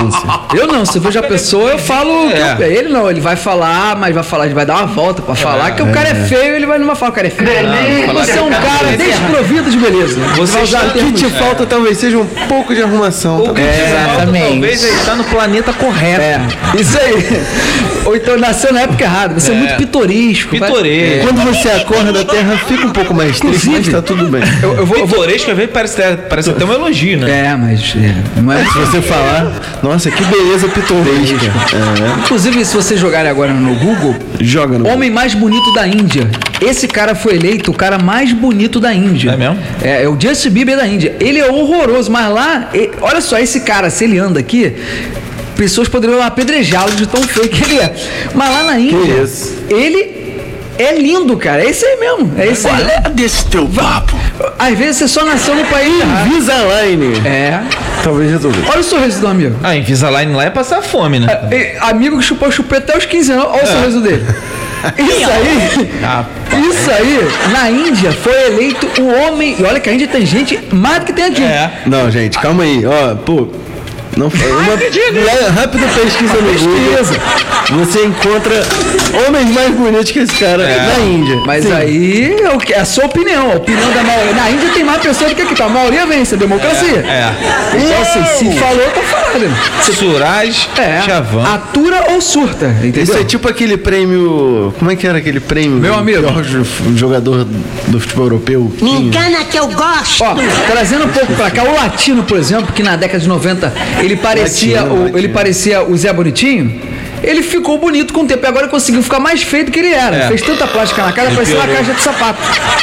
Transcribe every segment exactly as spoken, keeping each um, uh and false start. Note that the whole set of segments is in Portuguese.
denúncia. Eu não, se eu vejo a pessoa, eu falo. É. Eu, ele não, ele vai falar, mas vai falar, ele vai dar uma volta pra falar é. que o cara é feio, ele vai, não vai falar que o cara é feio. Não, você é um cara desprovido de beleza. Você usar o que te falta talvez seja um pouco de arrumação. O que te falta talvez é estar no planeta correto. É. Isso aí. Ou então nasceu na época errada. Você é, é muito pitoresco. Pitoresco. É. Quando você acorda da terra, fica um pouco mais triste, mas tá tudo bem. Eu, eu vou, pitoresco às vezes parece, parece até um elogio, né? É, mas é, não é. Se você falar, nossa, que beleza pitoresca. É. Inclusive, se vocês jogarem agora no Google, joga no Homem mais bonito da Índia. Esse cara foi eleito o cara mais bonito da Índia. É mesmo? É, é o Justin Bieber da Índia. Ele é horroroso, mas lá, ele, olha só, esse cara, se ele anda aqui, pessoas poderiam apedrejá-lo de tão feio que ele é. Mas lá na Índia, ele é lindo, cara. É esse aí mesmo. É esse aí. É desse teu papo. Às vezes você só nasceu no país. Invisalign. É. Talvez resolver. Olha o sorriso do amigo. Ah, Invisalign lá é passar fome, né? É, amigo que chupou chupeta até os quinze anos. Olha é. o sorriso dele. Isso aí, isso aí, na Índia foi eleito o homem. E olha que a Índia tem gente mais do que tem aqui. É. Não, gente, calma aí. Ó, pô. Não foi uma é, rápida pesquisa no Google. Você encontra homens mais bonitos que esse cara é. na Índia. Mas Sim. aí é a sua opinião, a opinião da maioria. Na Índia tem mais pessoas do que aqui, tá? A maioria vence, a democracia. É. é. Então assim, se falou, tá falando. Suraj é. Chavan. Atura ou surta, entendeu? Isso é tipo aquele prêmio. Como é que era aquele prêmio? Meu amigo. Pior jogador do futebol europeu. Me engana que eu gosto. Ó, trazendo um pouco pra cá, o latino, por exemplo, que na década de noventa ele parecia, latino, o, latino. ele parecia o Zé Bonitinho. Ele ficou bonito com o tempo e agora conseguiu ficar mais feio do que ele era. É. Fez tanta plástica na cara, parecia uma caixa de sapato.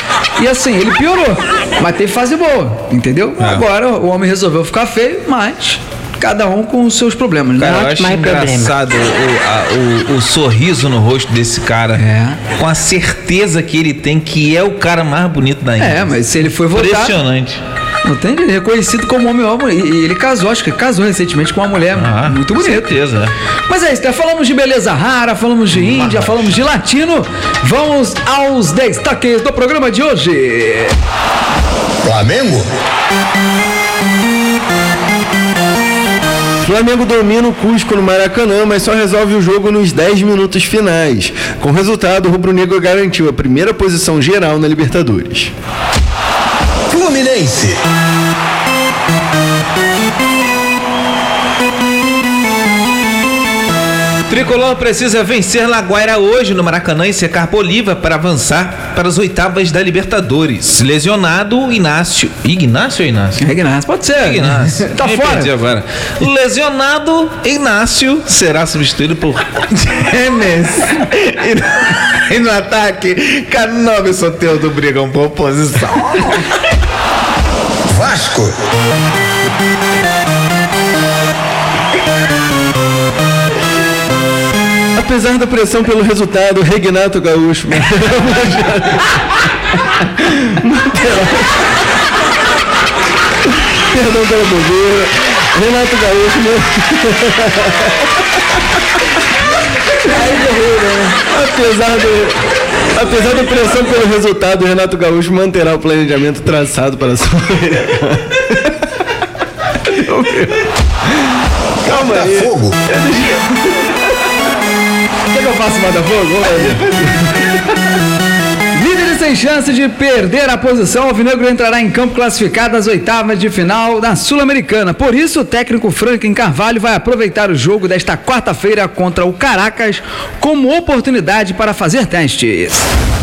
E assim, ele piorou. Mas teve fase boa, entendeu? É. Agora o homem resolveu ficar feio, mas cada um com os seus problemas. Cara, né? Eu acho engraçado o, o, o, o sorriso no rosto desse cara. É. Com a certeza que ele tem que é o cara mais bonito da Índia. É, mas se ele foi votar... Impressionante. Não tem ele é reconhecido como homem homem. E ele casou, acho que casou recentemente com uma mulher ah, muito bonita. Com certeza. Mas é isso, né? Falamos de beleza rara, falamos de Índia, Mas... falamos de latino. Vamos aos destaques do programa de hoje. Flamengo? Flamengo domina o Cusco no Maracanã, mas só resolve o jogo nos dez minutos finais. Com o resultado, o rubro-negro garantiu a primeira posição geral na Libertadores. Fluminense. Tricolor precisa vencer Laguaira hoje no Maracanã e secar Bolívar para avançar para as oitavas da Libertadores. Lesionado, Inácio. Ignácio ou Inácio? É Ignácio, pode ser. Ignácio. Tá Me fora. perdi agora. Lesionado, Inácio será substituído por Gemes. E, e no ataque, Canogue Soteldo brigam por posição. Vasco. Apesar da pressão pelo resultado, Renato Gaúcho perdão pela bobeira, Renato Gaúcho apesar do apesar da pressão pelo resultado, Renato Gaúcho manterá o planejamento traçado para a sua calma aí. Fogo. Quer que eu faça Botafogo? Líderes sem chance de perder a posição, o Alvinegro entrará em campo classificado às oitavas de final da Sul-Americana. Por isso, o técnico Franklin Carvalho vai aproveitar o jogo desta quarta-feira contra o Caracas como oportunidade para fazer testes.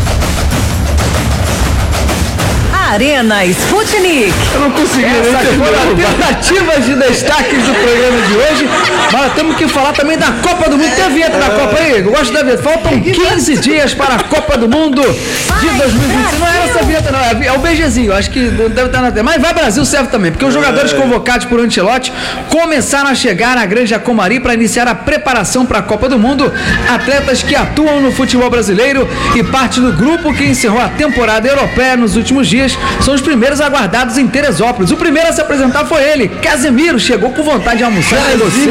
Arena Sputnik. Eu não consegui. Essas foram tentativas de destaques do programa de hoje. Mas temos que falar também da Copa do Mundo. Tem a vinheta da Copa aí? Eu gosto da vinheta. Faltam quinze dias para a Copa do Mundo de dois mil e vinte e cinco. Não era essa vinheta, não. É o BGzinho. Acho que deve estar na tela. Mas vai Brasil serve também, porque os jogadores convocados por Ancelotti começaram a chegar na Granja Comari para iniciar a preparação para a Copa do Mundo. Atletas que atuam no futebol brasileiro e parte do grupo que encerrou a temporada europeia nos últimos dias são os primeiros aguardados em Teresópolis. O primeiro a se apresentar foi ele, Casemiro. Chegou com vontade de almoçar. Casemiro!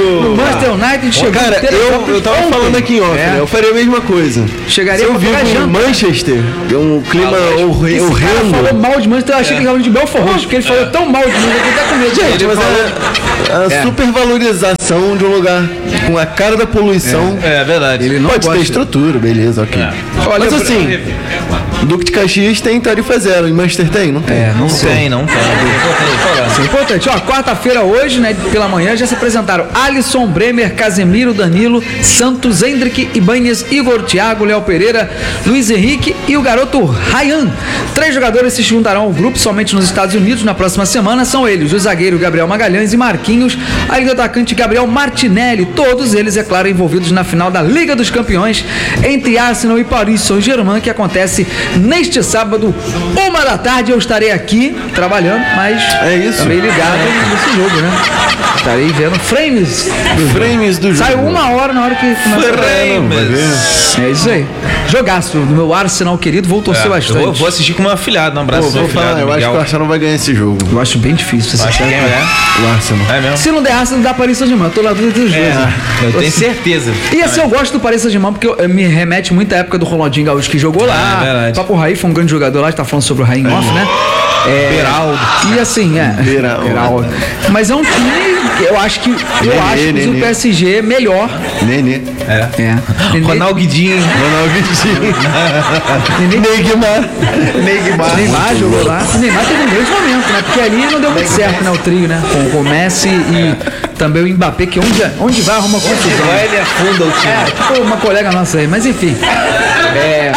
no Manchester United, chegou Cara, inteiro eu, campo eu tava ontem. falando aqui em off, É. né? Eu faria a mesma coisa. Chegaria Se eu pra pegar vivo em janta. Manchester, um clima horre- Esse cara falou horrendo. mal de Manchester, eu achei que ele falava de Belfort Roxo, porque ele falou tão mal de Manchester que eu até com medo. Gente, mas falou- é a É. supervalorização de um lugar com a cara da poluição. É verdade. Ele não Pode gosta. ter estrutura, beleza, ok. Olha, Mas assim, Duque de Caxias tem tarifa zero, em Manchester tem, não tem? É, não Não sei. tem, não tem. Importante falar. Isso é importante. Ó, quarta-feira hoje, né, pela manhã, já se apresentaram Alisson, Bremer, Casemiro, Danilo, Santos, Hendrick, Ibanez, Igor, Thiago, Léo Pereira, Luiz Henrique e o garoto Ryan. Três jogadores se juntarão ao grupo somente nos Estados Unidos na próxima semana. São eles, o zagueiro Gabriel Magalhães e Marquinhos, além do atacante Gabriel Martinelli. Todos eles, é claro, envolvidos na final da Liga dos Campeões entre Arsenal e Paris Saint-Germain, que acontece neste sábado, uma da tarde. Eu estarei aqui trabalhando, mas É isso. também ligado nesse jogo, né? Estarei vendo frames. Frames do jogo. Saiu uma hora na hora que começa Frames. É isso aí. Jogaço do meu Arsenal querido, vou torcer É, eu bastante. vou, vou assistir com meu afilhado. Um abraço Pô, ao seu vou falar, afilhado, eu acho Miguel. que o Arsenal vai ganhar esse jogo. Eu acho bem difícil esse Acho que quem é? O Arsenal. É mesmo? Se não der Arsenal, dá Paris Saint-Germain. Tô na dúvida dos dois. né? Eu Tô tenho assim. certeza. E assim, eu gosto do Paris Saint-Germain porque eu- eu me remete muito à época do Ronaldinho Gaúcho que jogou lá. É verdade. Papo Raí foi um grande jogador lá, a gente tá falando sobre o Raí em off, né? É, Beraldo. E assim, é. Beraldo. Mas é um time que eu acho que. Eu Nenê, acho que o Nenê. P S G é melhor. Nenê. É. É. Nenê- Ronaldo Guidinho. Neymar. Neymar. Neymar jogou lá. O Neymar teve um grande momento, né? Porque ali não deu muito certo, né? O trio, né? Com, com o Messi e também o Mbappé, que onde, onde vai arruma confusão. Vai, ele afunda o time. É, tipo uma colega nossa aí, mas enfim. É.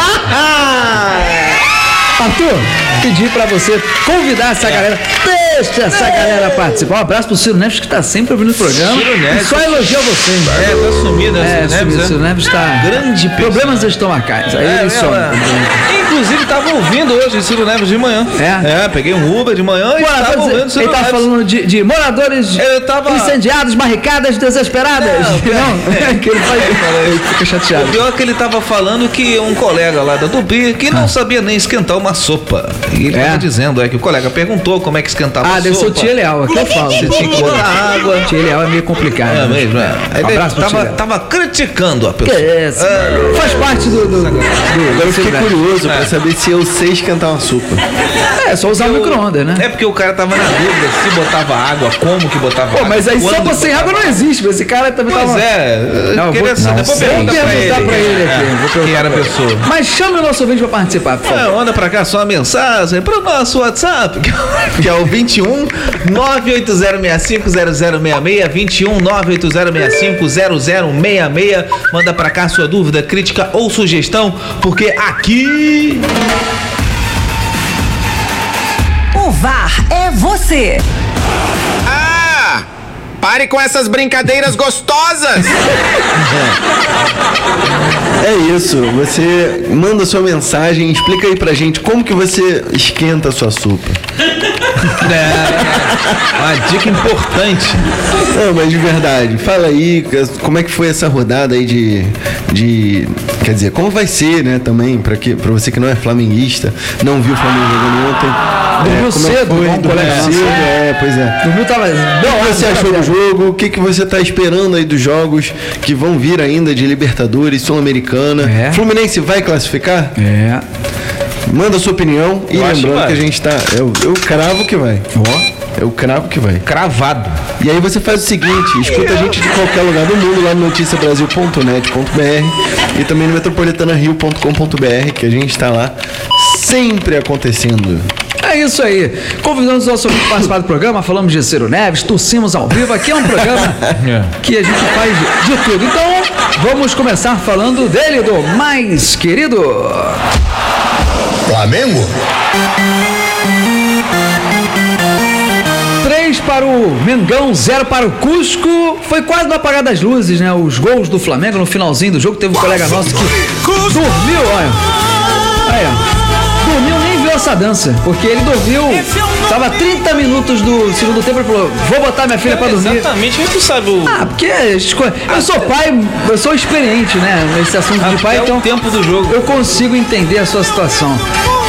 Arthur, pedir pra você convidar essa galera, deixa essa galera participar. Um abraço pro Ciro Neves, que tá sempre ouvindo o programa. Ciro Neves. E só elogia você, hein? É, tá sumido, É, né? Ciro, Ciro Neves tá. Grande Problemas estomacais. Aí É, ele some. é, é. Inclusive, tava ouvindo hoje o Ciro Neves de manhã. É? É, peguei um Uber de manhã e Moradores- tava ouvindo o Ciro ele tá Neves. falando de, de moradores Eu tava- incendiados, barricadas desesperadas. Não, Não, é. que ele, faz, ele fica chateado. O pior é que ele tava falando que um colega lá da Tupi que não sabia nem esquentar uma sopa. E ele É? tava dizendo, é que o colega perguntou como é que esquentava Ah, a deve ser o sopa. Tia Leal, aqui eu falo. Você tinha que botar água. Tia Leal é meio complicado. É né? mesmo, é. Aí Um ele abraço pro tava, Tia Leal. tava criticando a Que pessoa. é esse? mano? Faz parte do. do, do, do Agora eu fiquei do- curioso pra saber se eu sei esquentar uma sopa. É, só usar o micro-ondas, né? É porque o cara tava na dúvida se botava água, como que botava Pô, água. mas aí quando sopa sem botava água não existe, mas esse cara também Pois tava. é, Não, eu queria vou- saber. não, Vou sei. perguntar Vou pra ele. perguntar pra ele aqui, É, vou perguntar quem era a pra ele. pessoa. Mas chame o nosso ouvinte pra participar, por favor. É, manda pra cá sua mensagem pro nosso WhatsApp, que é o vinte e um nove oito zero seis cinco zero zero seis seis, vinte e um nove oito zero seis cinco zero zero seis seis. Manda pra cá sua dúvida, crítica ou sugestão, porque aqui O V A R é você. Ah! Pare com essas brincadeiras gostosas! É isso, você manda sua mensagem, explica aí pra gente como que você esquenta a sua sopa. é uma dica importante. Não, mas de verdade, fala aí como é que foi essa rodada aí de, de quer dizer, como vai ser, né, também, pra, que, pra você que não é flamenguista, não viu o Flamengo jogando ontem. Dormiu é, como é que cedo, foi? igual um Dormiu colega nosso. cedo, é, pois é. Dormiu tava. O que você achou do jogo? O que, que você está esperando aí dos jogos que vão vir ainda de Libertadores, Sul-Americana? É. Fluminense vai classificar? É. Manda a sua opinião e Eu acho que lembrando vai. que a gente tá. Eu, eu cravo que vai. Ó. Eu cravo que vai. Cravado. E aí você faz o seguinte, escuta a gente de qualquer lugar do mundo lá no noticia brasil ponto net ponto b r e também no metropolitana rio ponto com ponto b r, que a gente está lá sempre acontecendo. É isso aí. Convidamos o nosso ouvinte para participar do programa, falamos de Ciro Neves, tossimos ao vivo. Aqui é um programa que a gente faz de tudo. Então, vamos começar falando dele, do mais querido. Flamengo? três para o Mengão, zero para o Cusco. Foi quase no apagar das luzes, né? Os gols do Flamengo no finalzinho do jogo. Teve um colega nosso que dormiu, olha. Aí, ó. Dormiu, nem viu essa dança, porque ele dormiu. Tava trinta minutos do segundo tempo e falou: vou botar minha filha pra dormir. Exatamente, como tu sabe o, Ah, porque a gente conhe- eu sou pai, eu sou experiente, né? Nesse assunto de pai, até então o tempo do jogo. eu consigo entender a sua situação.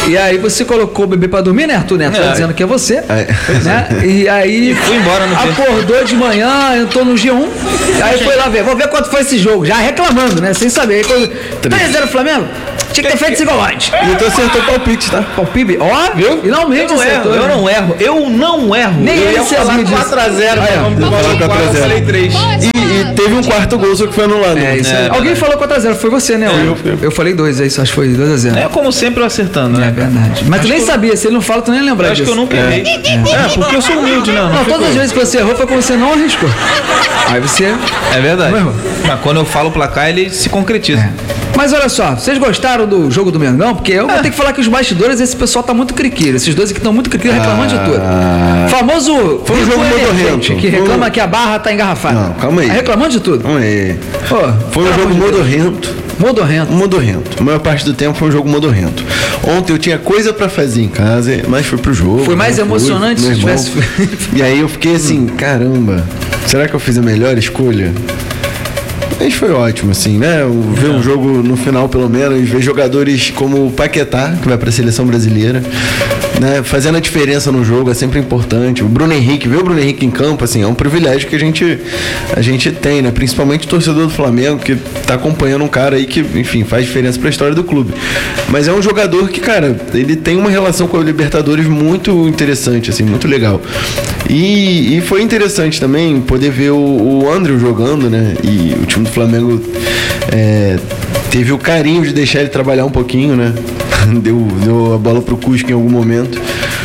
E aí você colocou o bebê pra dormir, né, Arthur Neto? É. Tá dizendo que é você. É. Né? E aí. E fui embora no tempo. Acordou de manhã, entrou no G um. Aí foi lá ver. Vou ver quanto foi esse jogo. Já reclamando, né? Sem saber. três a zero Flamengo? Tinha que ter feito esse gol antes. E tu acertou o palpite, tá? Palpite, ó, Viu? Finalmente eu não acertou. erro, eu né? não erro, eu não erro. Nem eu ele ia se falar assume disso. quatro a zero, Aí, ó. vamos Eu falei falar quatro a quatro, eu zero. falei três. E, e teve um quarto gol, só que foi anulado. É, isso aí. É, Alguém falou quatro a zero, foi você, né? eu, Eu, fui eu. eu falei dois, é isso, acho que foi dois a zero. É como sempre eu acertando, É né? verdade. Mas tu nem sabia, se ele não fala, tu nem lembra Eu acho disso. que eu nunca errei. É, porque eu sou humilde, não. Não, não todas as fico- vezes que você errou foi quando você não arriscou. Aí você. É verdade. Não errou. Mas quando eu falo o placar, ele se concretiza. Mas olha só, vocês gostaram do jogo do Mengão? Porque eu vou ter que falar que os bastidores, esse pessoal tá muito criqueiro. Esses dois aqui estão muito criqueiros, reclamando de tudo. Famoso Foi um jogo Rico modorrento. Elefante, que Foi um- reclama que a barra tá engarrafada. Não, calma aí. Tá reclamando de tudo. Vamos aí. Pô, Foi um pelo jogo amor de Deus. modorrento. Modorrento. Modorrento. A maior parte do tempo foi um jogo modorrento. Ontem eu tinha coisa pra fazer em casa, mas fui pro jogo. Foi mais né? Fui, emocionante meu se irmão. tivesse- E aí eu fiquei assim, caramba, será que eu fiz a melhor escolha? Mas foi ótimo, assim, né? Ver um jogo no final, pelo menos, ver jogadores como o Paquetá, que vai pra seleção brasileira, né? Fazendo a diferença no jogo é sempre importante. O Bruno Henrique, ver o Bruno Henrique em campo, assim, é um privilégio que a gente, a gente tem, né? Principalmente o torcedor do Flamengo, que tá acompanhando um cara aí que, enfim, faz diferença pra história do clube. Mas é um jogador que, cara, ele tem uma relação com a Libertadores muito interessante, assim, muito legal. E, e foi interessante também poder ver o, o André jogando, né? E o time do Flamengo é, teve o carinho de deixar ele trabalhar um pouquinho, né? Deu, deu a bola pro Cusco em algum momento.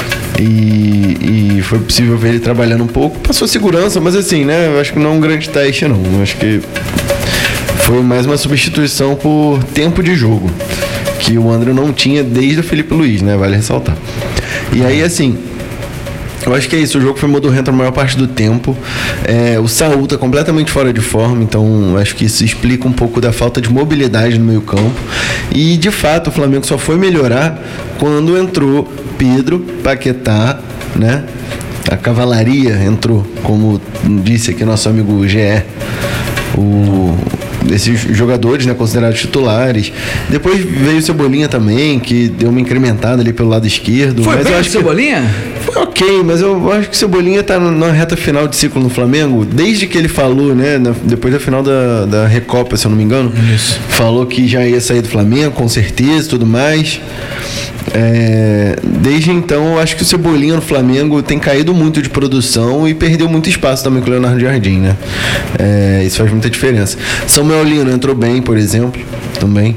E, e foi possível ver ele trabalhando um pouco. Passou segurança, mas assim, né? Eu acho que não é um grande teste, não. Eu acho que foi mais uma substituição por tempo de jogo, que o André não tinha desde o Felipe Luiz, né? Vale ressaltar. E aí, assim, eu acho que é isso, o jogo foi modorrento a maior parte do tempo. É, o Saúl tá completamente fora de forma, então eu acho que isso explica um pouco da falta de mobilidade no meio campo. E de fato o Flamengo só foi melhorar quando entrou Pedro, Paquetá, né? A cavalaria entrou, como disse aqui nosso amigo G E. O... esses jogadores, né, considerados titulares. Depois veio o Cebolinha também, que deu uma incrementada ali pelo lado esquerdo. Foi mas bem eu o acho que Cebolinha? foi ok, mas eu acho que o Cebolinha tá na reta final de ciclo no Flamengo, desde que ele falou, né, na- depois da final da, da Recopa, se eu não me engano, Isso. falou que já ia sair do Flamengo, com certeza e tudo mais. É, desde então, eu acho que o Cebolinha no Flamengo tem caído muito de produção e perdeu muito espaço também com o Leonardo Jardim, né? É, isso faz muita diferença. Samuel Lino entrou bem, por exemplo, também,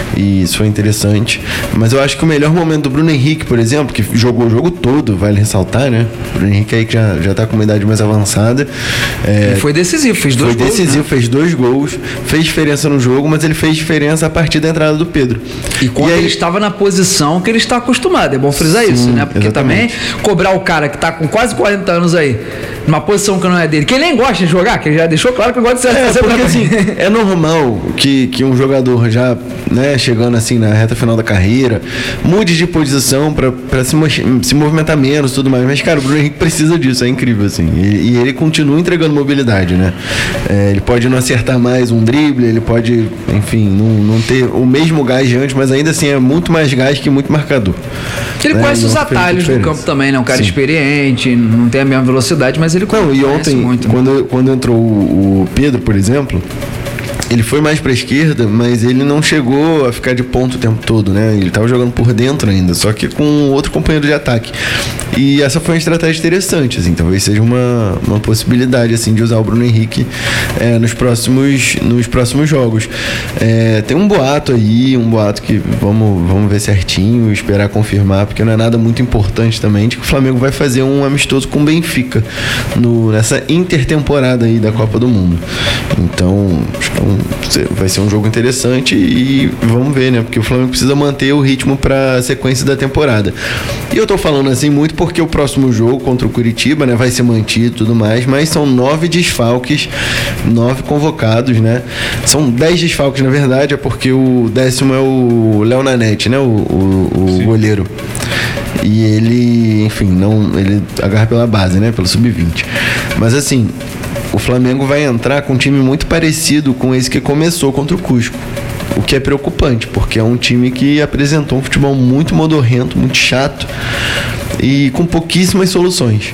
e isso foi interessante. Mas eu acho que o melhor momento do Bruno Henrique, por exemplo, que jogou o jogo todo, vale ressaltar, né? O Bruno Henrique aí que já, já tá com uma idade mais avançada. É, Foi decisivo, fez dois foi gols, decisivo, né? fez dois gols, fez diferença no jogo, mas ele fez diferença a partir da entrada do Pedro. E quando aí- ele estava na posição que ele está acostumado, é bom frisar Sim, isso, né? Porque exatamente. também cobrar o cara que está com quase quarenta anos aí, numa posição que não é dele, que ele nem gosta de jogar, que ele já deixou claro que não gosta de ser É, fazer porque pra- assim, é normal que, que um jogador já, né, chegando assim na reta final da carreira, mude de posição pra, pra se, mo- se movimentar menos e tudo mais. Mas, cara, o Bruno Henrique precisa disso, é incrível, assim. E, e ele continua entregando mobilidade, né? É, ele pode não acertar mais um drible, ele pode, enfim, não, não ter o mesmo gás de antes, mas ainda assim é muito mais gás que muito marcador. Ele né? conhece Não os fez atalhos do diferença. campo também, né? Um cara Sim. experiente, não tem a mesma velocidade, mas ele Não, e conhece ontem, muito. né? quando, quando entrou o, o Pedro, por exemplo, ele foi mais pra esquerda, mas ele não chegou a ficar de ponta o tempo todo, né? Ele tava jogando por dentro ainda, só que com outro companheiro de ataque. E essa foi uma estratégia interessante, assim, talvez seja uma, uma possibilidade, assim, de usar o Bruno Henrique é, nos, próximos, nos próximos jogos. É, tem um boato aí, um boato que vamos, vamos ver certinho, esperar confirmar, porque não é nada muito importante também, de que o Flamengo vai fazer um amistoso com o Benfica no, nessa intertemporada aí da Copa do Mundo. Então, acho que é um- vai ser um jogo interessante e vamos ver, né? Porque o Flamengo precisa manter o ritmo para a sequência da temporada. E eu tô falando assim muito porque o próximo jogo contra o Curitiba, né, vai ser mantido e tudo mais, mas são nove desfalques, nove convocados, né? São dez desfalques, na verdade, é porque o décimo é o Léo Nanete, né? O, o, o goleiro. E ele, enfim, não, ele agarra pela base, né? Pelo sub vinte. Mas assim, o Flamengo vai entrar com um time muito parecido com esse que começou contra o Cusco. o que é preocupante, porque é um time que apresentou um futebol muito modorrento, muito chato e com pouquíssimas soluções.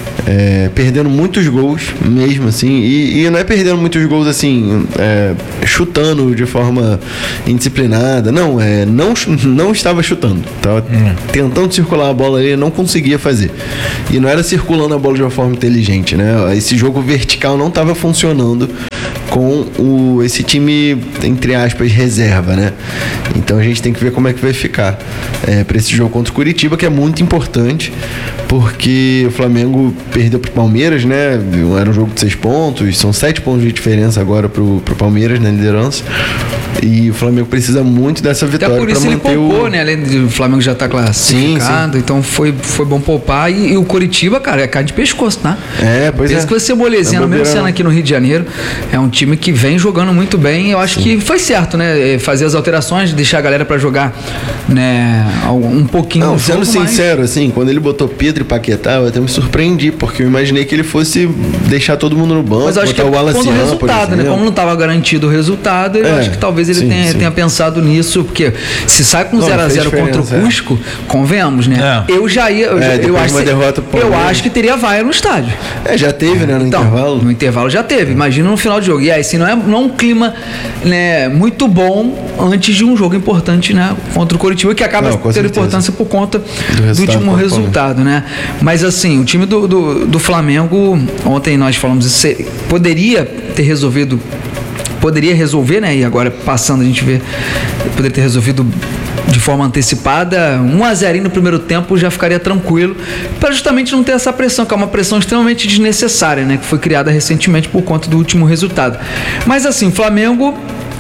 É, perdendo muitos gols mesmo assim, e, e não é perdendo muitos gols assim, é, chutando de forma indisciplinada, não, é, não, não estava chutando, estava hum. tentando circular a bola e não conseguia fazer, e não era circulando a bola de uma forma inteligente, né? Esse jogo vertical não estava funcionando com o, esse time, entre aspas, reserva, né? Então a gente tem que ver como é que vai ficar é, para esse jogo contra o Curitiba, que é muito importante, porque o Flamengo perdeu pro Palmeiras, né? Era um jogo de seis pontos, são sete pontos de diferença agora pro, pro Palmeiras na liderança. E o Flamengo precisa muito dessa vitória. Até por isso ele poupou, o... né? Além do Flamengo já estar tá classificado, sim, sim. Então foi, foi bom poupar. E, e o Curitiba, cara, é carne de pescoço, tá? É, pois Pensa é. que vai ser molezinha, mesmo sendo aqui no Rio de Janeiro. É um time que vem jogando muito bem. Eu acho sim. que foi certo, né? Fazer as alterações, deixar a galera pra jogar, né? Um pouquinho. Não, sendo jogo, sincero, mas... assim, quando ele botou Pedro e Paquetá, eu até me surpreendi, porque eu imaginei que ele fosse deixar todo mundo no banco, mas eu acho botar que o Wallace, quando o resultado, né? Como não estava garantido o resultado, eu é, acho que talvez ele sim, tenha, sim. tenha pensado nisso, porque se sai com zero a zero contra o Cusco, é. convenhamos, né? É. Eu já ia. Eu, é, eu, acho, derrota eu acho que teria vaia no estádio. É, já teve, né? No então, intervalo. No intervalo já teve. Imagina no final de jogo. E aí, assim, não é, não é um clima, né, muito bom antes de um jogo importante, né? Contra o Curitiba, que acaba tendo certeza. importância por conta do, do último resultado, né? Mas assim, o time do, do, do Flamengo, ontem nós falamos isso, poderia ter resolvido. Poderia resolver, né? E agora passando a gente vê, poderia ter resolvido de forma antecipada, um a zero no primeiro tempo já ficaria tranquilo, para justamente não ter essa pressão, que é uma pressão extremamente desnecessária, né? Que foi criada recentemente por conta do último resultado. Mas assim, o Flamengo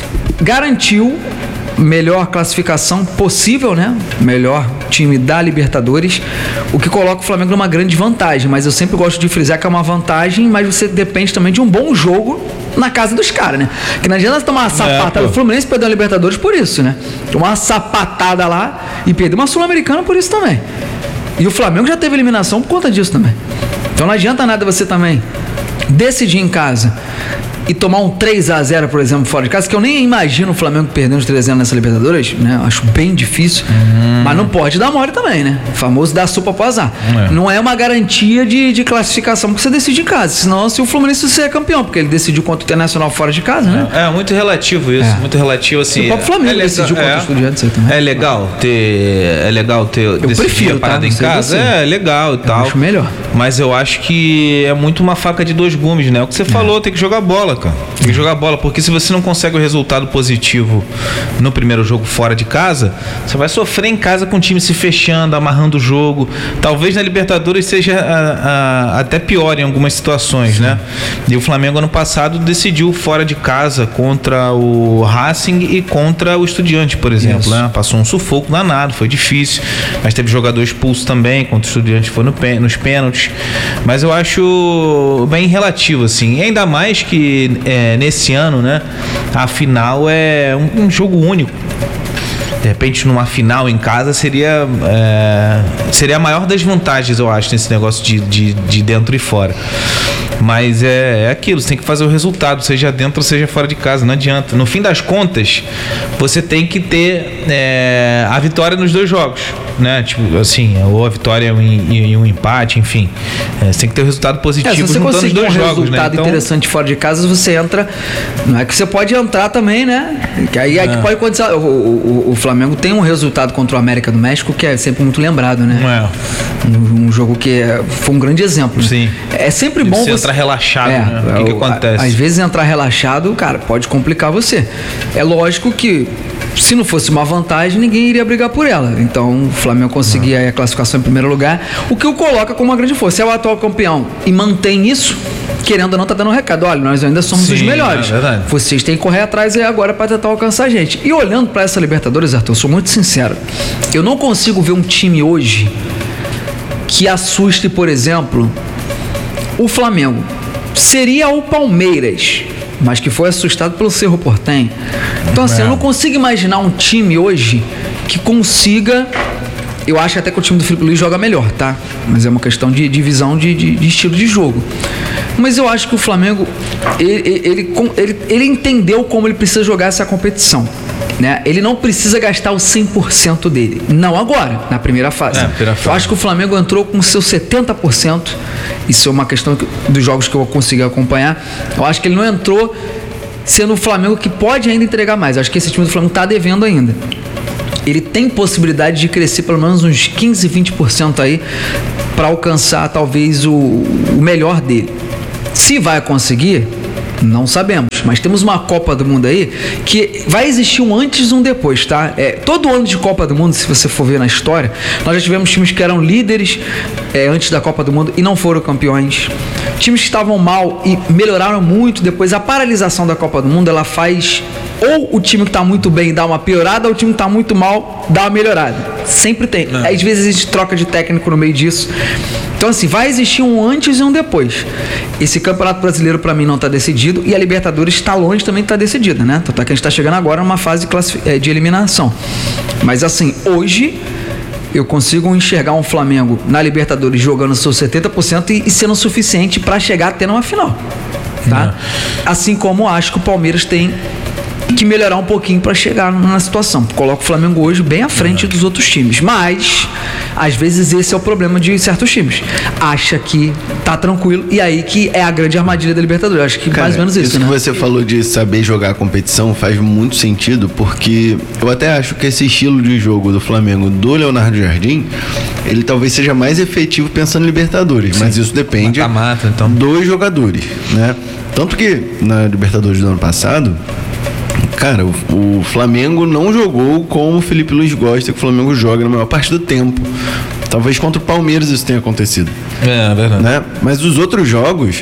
garantiu melhor classificação possível, né? Melhor time da Libertadores, o que coloca o Flamengo numa grande vantagem, mas eu sempre gosto de frisar que é uma vantagem, mas você depende também de um bom jogo na casa dos caras, né? Que não adianta tomar uma sapatada. É, o Fluminense perdeu a Libertadores por isso, né? Tomar uma sapatada lá e perder uma Sul-Americana por isso também. E o Flamengo já teve eliminação por conta disso também. Então não adianta nada você também decidir em casa e tomar um três a zero, por exemplo, fora de casa, que eu nem imagino o Flamengo perdendo os três a zero nessa Libertadores, né? Acho bem difícil, uhum. mas não pode dar mole também, né? O famoso dar sopa pro azar. É. Não é uma garantia de, de classificação porque você decide em casa, senão se o Fluminense ser campeão, porque ele decidiu contra o Internacional fora de casa, né? É, é muito relativo isso, é. muito relativo assim. O próprio Flamengo é legal, decidiu contra é, o Estudiantes aí também. É legal ter, é legal ter eu prefiro a parada tá? em casa, é legal e eu tal. Acho melhor. Mas eu acho que é muito uma faca de dois gumes, né? O que você é. falou, tem que jogar bola, cara. Tem que jogar bola, porque se você não consegue o resultado positivo no primeiro jogo fora de casa, você vai sofrer em casa com o time se fechando, amarrando o jogo. Talvez na Libertadores seja a, a, até pior em algumas situações, sim. né? E o Flamengo ano passado decidiu fora de casa contra o Racing e contra o Estudiante, por exemplo, né? Passou um sufoco danado, foi difícil, mas teve jogador expulso também, contra o Estudiante foi no, nos pênaltis, mas eu acho bem relativo, assim, e ainda mais que é, nesse ano, né, a final é um, um jogo único. De repente, numa final em casa seria é, seria a maior das vantagens, eu acho, nesse negócio de, de, de dentro e fora. Mas é, é aquilo, você tem que fazer o resultado, seja dentro ou seja fora de casa, não adianta. No fim das contas, você tem que ter é, a vitória nos dois jogos, né? Tipo assim, ou a vitória e um, um empate, enfim. É, você tem que ter o resultado positivo é, se você juntando os dois um jogos, né? resultado Então, interessante fora de casa, você entra. Não é que você pode entrar também, né? Que aí, é. aí que pode acontecer. O, o, o Flamengo tem um resultado contra o América do México que é sempre muito lembrado, né? É. Um, um jogo que é, foi um grande exemplo. Sim. Né? É sempre bom você você entrar relaxado, é, né? O que, que acontece? Às vezes entrar relaxado, cara, pode complicar você. É lógico que se não fosse uma vantagem, ninguém iria brigar por ela. Então, o Flamengo conseguir aí a classificação em primeiro lugar, o que o coloca como uma grande força. Se é o atual campeão e mantém isso, querendo ou não, tá dando um recado. Olha, nós ainda somos Sim, os melhores. É Vocês têm que correr atrás aí agora para tentar alcançar a gente. E olhando para essa Libertadores, Arthur, eu sou muito sincero. Eu não consigo ver um time hoje que assuste, por exemplo, o Flamengo. Seria o Palmeiras, mas que foi assustado pelo Cerro Porteño. Então, assim, é. eu não consigo imaginar um time hoje que consiga. Eu acho até que o time do Felipe Luiz joga melhor, tá? Mas é uma questão de, de visão de, de, de estilo de jogo. Mas eu acho que o Flamengo, ele, ele, ele, ele entendeu como ele precisa jogar essa competição. né? Ele não precisa gastar o cem por cento dele. Não agora, na primeira fase. É, primeira fase. Eu acho que o Flamengo entrou com seus setenta por cento. Isso é uma questão que, dos jogos que eu consegui acompanhar. Eu acho que ele não entrou sendo o Flamengo que pode ainda entregar mais. Eu acho que esse time do Flamengo está devendo ainda. Ele tem possibilidade de crescer pelo menos uns quinze, vinte por cento aí para alcançar talvez o, o melhor dele. Se vai conseguir, não sabemos, mas temos uma Copa do Mundo aí que vai existir um antes e um depois, tá? É, todo ano de Copa do Mundo, se você for ver na história, nós já tivemos times que eram líderes é, antes da Copa do Mundo e não foram campeões. Times que estavam mal e melhoraram muito depois. A paralisação da Copa do Mundo, ela faz ou o time que está muito bem dá uma piorada, ou o time que está muito mal dá uma melhorada. Sempre tem. É. Às vezes existe troca de técnico no meio disso. Então, assim, vai existir um antes e um depois. Esse Campeonato Brasileiro, para mim, não está decidido, e a Libertadores está longe também de estar decidida, né? Tanto é que a gente está chegando agora numa fase de, de eliminação. Mas, assim, hoje eu consigo enxergar um Flamengo na Libertadores jogando seus setenta por cento e, e sendo suficiente para chegar até numa final, tá? É. Assim como acho que o Palmeiras tem que melhorar um pouquinho para chegar na situação. Coloco o Flamengo hoje bem à frente dos outros times, mas às vezes esse é o problema de certos times. Acha que tá tranquilo e aí que é a grande armadilha da Libertadores. Acho que Cara, mais ou menos isso, isso né? que você falou de saber jogar a competição faz muito sentido, porque eu até acho que esse estilo de jogo do Flamengo, do Leonardo Jardim, ele talvez seja mais efetivo pensando em Libertadores. Sim. Mas isso depende Mata-mata, então. dos jogadores, né? Tanto que na Libertadores do ano passado, cara, o, o Flamengo não jogou como o Felipe Luiz gosta que o Flamengo joga na maior parte do tempo. Talvez contra o Palmeiras isso tenha acontecido. É, é verdade. Né? Mas os outros jogos,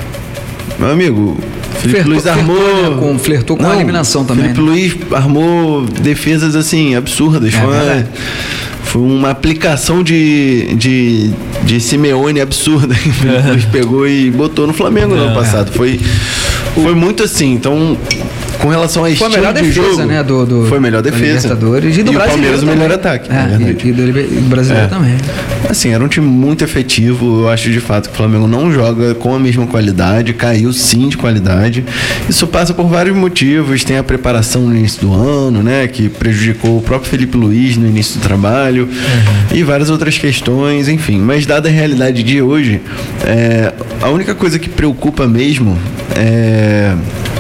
meu amigo, Felipe Flertou, Luiz armou... Flertou, né, com, flertou com não, a eliminação também. Felipe né? Luiz armou defesas, assim, absurdas. É, foi, uma, é. foi uma aplicação de, de, de Simeone absurda. Que o Felipe Luiz pegou e botou no Flamengo no ano passado. Foi, foi muito assim, então... Com relação a estilo foi a melhor de defesa, jogo, né? Do, do, foi a melhor defesa. Libertadores e do e Brasileiro. O Palmeiras o melhor ataque. É, é e, e do, do Brasileiro é. também. Assim, era um time muito efetivo. Eu acho de fato que o Flamengo não joga com a mesma qualidade. Caiu sim de qualidade. Isso passa por vários motivos. Tem a preparação no início do ano, né? Que prejudicou o próprio Felipe Luiz no início do trabalho. Uhum. E várias outras questões, enfim. Mas dada a realidade de hoje, é, a única coisa que preocupa mesmo é...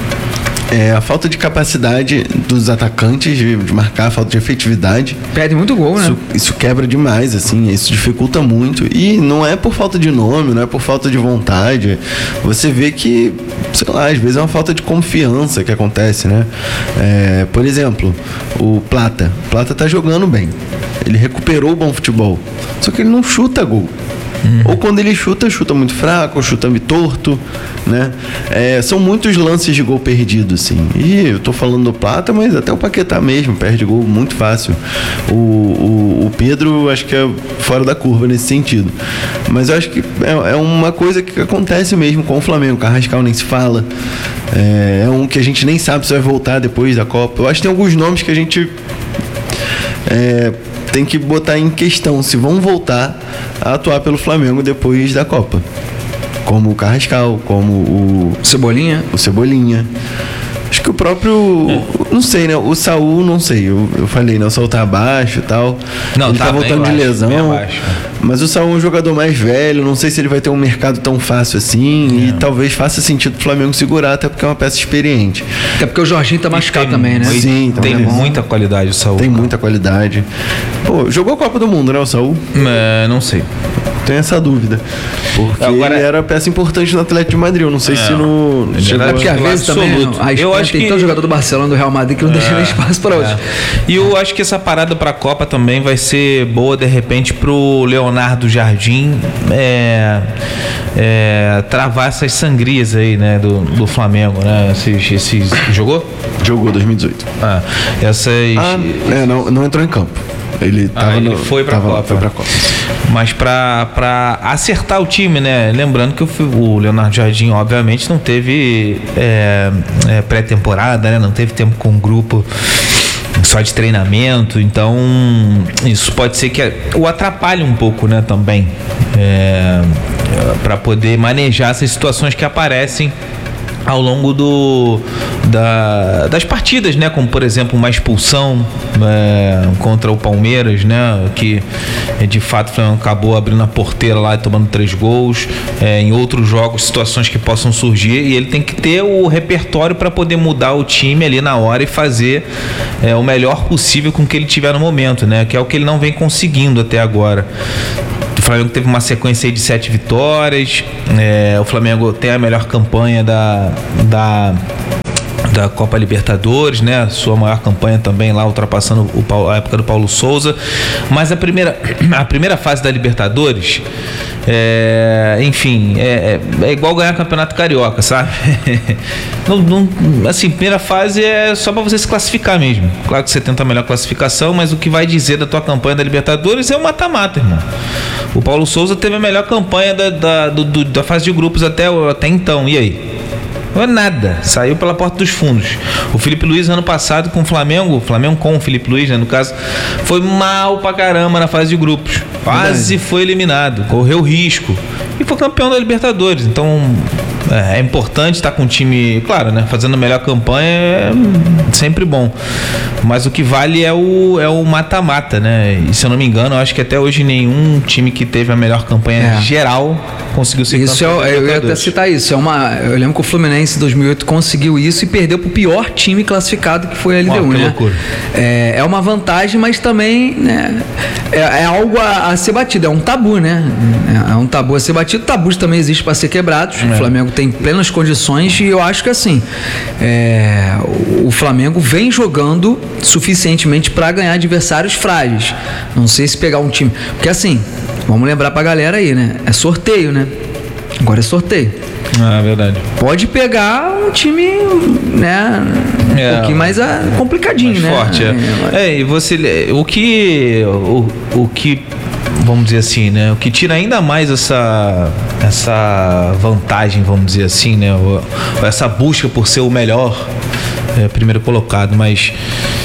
É a falta de capacidade dos atacantes de, de marcar, a falta de efetividade. Perde muito gol, né? Isso, isso quebra demais, assim, isso dificulta muito. E não é por falta de nome, não é por falta de vontade. Você vê que, sei lá, às vezes é uma falta de confiança que acontece, né? É, por exemplo, o Plata. O Plata tá jogando bem. Ele recuperou o bom futebol. Só que ele não chuta gol. Uhum. Ou quando ele chuta, chuta muito fraco, ou chuta torto, né? É, são muitos lances de gol perdido, assim. E eu tô falando do Plata, mas até o Paquetá mesmo perde gol muito fácil. O, o, o Pedro, acho que é fora da curva nesse sentido. Mas eu acho que é, é uma coisa que acontece mesmo com o Flamengo. O Carrascal nem se fala. É, é um que a gente nem sabe se vai voltar depois da Copa. Eu acho que tem alguns nomes que a gente... É, tem que botar em questão se vão voltar a atuar pelo Flamengo depois da Copa. Como o Carrascal, como o... Cebolinha. O Cebolinha. Acho que o próprio... É. Não sei, né? O Saul, não sei. Eu, eu falei, né? O Saul tá abaixo e tal. Não, ele tá, tá voltando de lesão. Abaixo. Mas o Saul é um jogador mais velho. Não sei se ele vai ter um mercado tão fácil assim. É. E talvez faça sentido pro Flamengo segurar, até porque é uma peça experiente. Até porque o Jorginho tá machucado também, né? Sim, tem é muita qualidade o Saul. Tem muita qualidade. Pô, jogou a Copa do Mundo, né, o Saul? É, não sei. Tenho essa dúvida. Porque Agora, ele era peça importante no Atlético de Madrid. Eu não sei é, se no... Chegou é porque às vezes também a eu acho tem que... tanto jogador do Barcelona, do Real Madrid, que não é, deixa nem espaço para outros. É. E eu acho que essa parada pra Copa também vai ser boa, de repente, pro Leonardo Jardim é, é, travar essas sangrias aí, né, do, do Flamengo, né? Esses, esses... Jogou? Jogou dois mil e dezoito. Ah, essas... Ah, é, não, não entrou em campo. Ele, tava ah, ele no, foi pra tava, Copa. Foi pra Copa. Mas pra, pra acertar o time, né? Lembrando que o, o Leonardo Jardim, obviamente, não teve é, é, pré-temporada, né? Não teve tempo com o grupo só de treinamento. Então, isso pode ser que o atrapalhe um pouco, né? Também. É, pra poder manejar essas situações que aparecem ao longo do da, das partidas, né? Como, por exemplo, uma expulsão é, contra o Palmeiras, né? Que, de fato, o Flamengo acabou abrindo a porteira lá e tomando três gols. É, em outros jogos, situações que possam surgir, e ele tem que ter o repertório para poder mudar o time ali na hora e fazer é, o melhor possível com o que ele tiver no momento, né? Que é o que ele não vem conseguindo até agora. O Flamengo teve uma sequência aí de sete vitórias. É, o Flamengo tem a melhor campanha da, da, da Copa Libertadores, né? Sua maior campanha também lá, ultrapassando o, a época do Paulo Souza. Mas a primeira, a primeira fase da Libertadores, é, enfim, é, é igual ganhar Campeonato Carioca, sabe? não, não, assim, primeira fase é só para você se classificar mesmo. Claro que você tenta a melhor classificação, mas o que vai dizer da tua campanha da Libertadores é o mata-mata, irmão. O Paulo Souza teve a melhor campanha da, da, do, do, da fase de grupos até, até então. E aí? Não é nada. Saiu pela porta dos fundos. O Felipe Luiz, ano passado, com o Flamengo, o Flamengo com o Felipe Luiz, né, no caso, foi mal pra caramba na fase de grupos. Quase foi eliminado. Correu risco. E foi campeão da Libertadores. Então, é, é importante estar com o time, claro, né? Fazendo a melhor campanha é sempre bom. Mas o que vale é o é o mata-mata, né? E se eu não me engano, eu acho que até hoje nenhum time que teve a melhor campanha É. geral conseguiu ser Isso campeão. é, da eu ia até Libertadores. citar isso. É uma, eu lembro que o Fluminense em dois mil e oito conseguiu isso e perdeu pro pior time classificado, que foi a L D U, Uau, que né? loucura. É, é uma vantagem, mas também, né, é, é algo a, a ser batido. É um tabu, né? É, é um tabu a ser batido. Tabus também existem para ser quebrados. É. O Flamengo tem plenas condições e eu acho que assim, é, o, o Flamengo vem jogando suficientemente para ganhar adversários frágeis. Não sei se pegar um time, porque assim, vamos lembrar pra galera aí, né? É sorteio, né? Agora é sorteio. Ah, verdade. Pode pegar um time, né, um É, pouquinho mais ah, complicadinho, mais né? forte, é. É, e você, o que, o, o que, vamos dizer assim, né, o que tira ainda mais essa, essa vantagem, vamos dizer assim, né, o, essa busca por ser o melhor, é, primeiro colocado, mas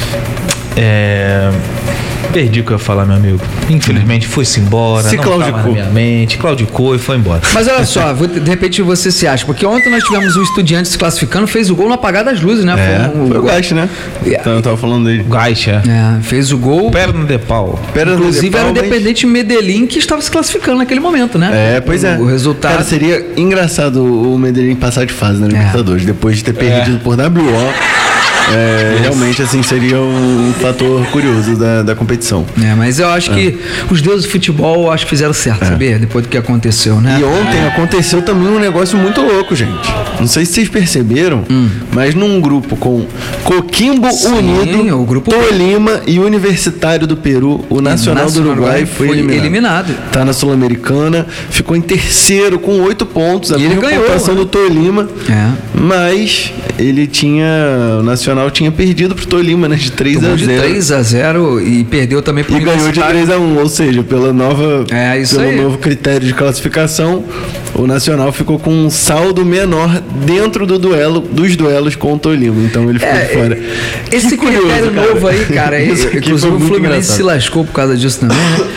é, perdi o que eu ia falar, meu amigo. Infelizmente foi-se embora, Se não tá mais na claudicou. minha mente, claudicou e foi embora. Mas olha só, vou- de repente você se acha, porque ontem nós tivemos um Estudiantes se classificando, fez o gol no apagar das luzes, né? É, um- foi o Gaich, né? Então eu tava falando dele. Gaixa, É, fez o gol. perna de pau. Pera no Inclusive Nepal, era o mas- Independente Medellín que estava se classificando naquele momento, né? É, pois é. O, o resultado. Cara, seria engraçado o Medellín passar de fase na Libertadores, depois de ter perdido por W O. É, realmente, assim, seria um fator curioso da, da competição. É, mas eu acho que os deuses do futebol eu acho que fizeram certo, sabia? Depois do que aconteceu, né? E ontem aconteceu também um negócio muito louco, gente. Não sei se vocês perceberam, mas num grupo com Coquimbo Sim, Unido, o grupo- Tolima e Universitário do Peru, o Nacional, do Uruguai foi, eliminado. eliminado. Tá na Sul-Americana, ficou em terceiro com oito pontos, a E ele mesma ganhou, pontuação né? do Tolima, É. mas ele tinha, o Nacional tinha perdido pro Tolima, né, de três a Tomou de zero. três a zero e perdeu também pro E ganhou de Universitário. três a um, ou seja, pela nova, É, isso pelo aí. novo critério de classificação, o Nacional ficou com um saldo menor dentro do duelo, dos duelos com o Tolima. Então ele ficou É, de fora. esse Que curioso, critério cara. novo aí, cara, Isso aqui inclusive foi o muito Fluminense engraçado. se lascou por causa disso também, né?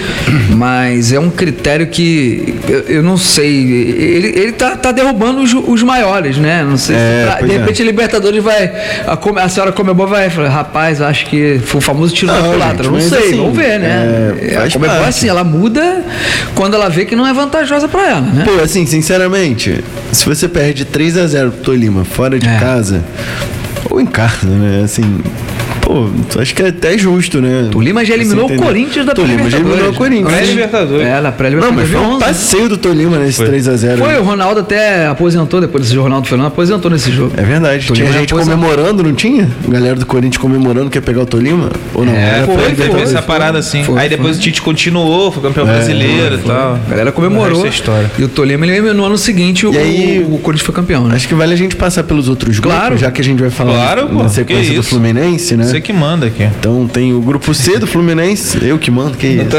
Mas é um critério que eu, eu não sei, ele, ele tá, tá derrubando os, os maiores, né? Não sei É, se pra- pois de é. repente a Libertadores vai, a, come- a senhora Comebol vai falar, rapaz, acho que foi o famoso tiro na Não, culatra. gente, Não mas sei, assim, vamos ver, né? é, a faz Comebol parte. assim, ela muda quando ela vê que não é vantajosa pra ela, né? Pô, assim, sinceramente, se você perde três a zero pro Tolima fora de É. casa, ou em casa, né? Assim, pô, acho que é até justo, né? Tolima já eliminou Você o entendeu? Corinthians da Tolima já eliminou o Corinthians. Pré-Libertadores. É, na Não, pré-Libertadores. mas foi um onze. passeio do Tolima nesse três a zero. Foi, o Ronaldo até aposentou depois desse jogo. O Ronaldo Fernando aposentou nesse jogo. É verdade. Tolima Tinha já gente aposentou. comemorando, não tinha? Galera do Corinthians comemorando que ia pegar o Tolima? Ou não? É, Era foi, pré-Libertadores. teve essa parada assim. Foi, Aí depois foi. o Tite continuou, foi campeão brasileiro e tal. A galera comemorou. Essa é a história. E o Tolima ele no ano seguinte o, E aí- o Corinthians foi campeão, né? Acho que vale a gente passar pelos outros grupos, Claro. já que a gente vai falar Claro, na pô, sequência que do isso. Fluminense, né? Você que manda aqui. Então tem o grupo C do Fluminense, eu que mando, que isso?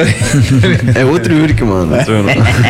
É outro Yuri que manda. sou eu não.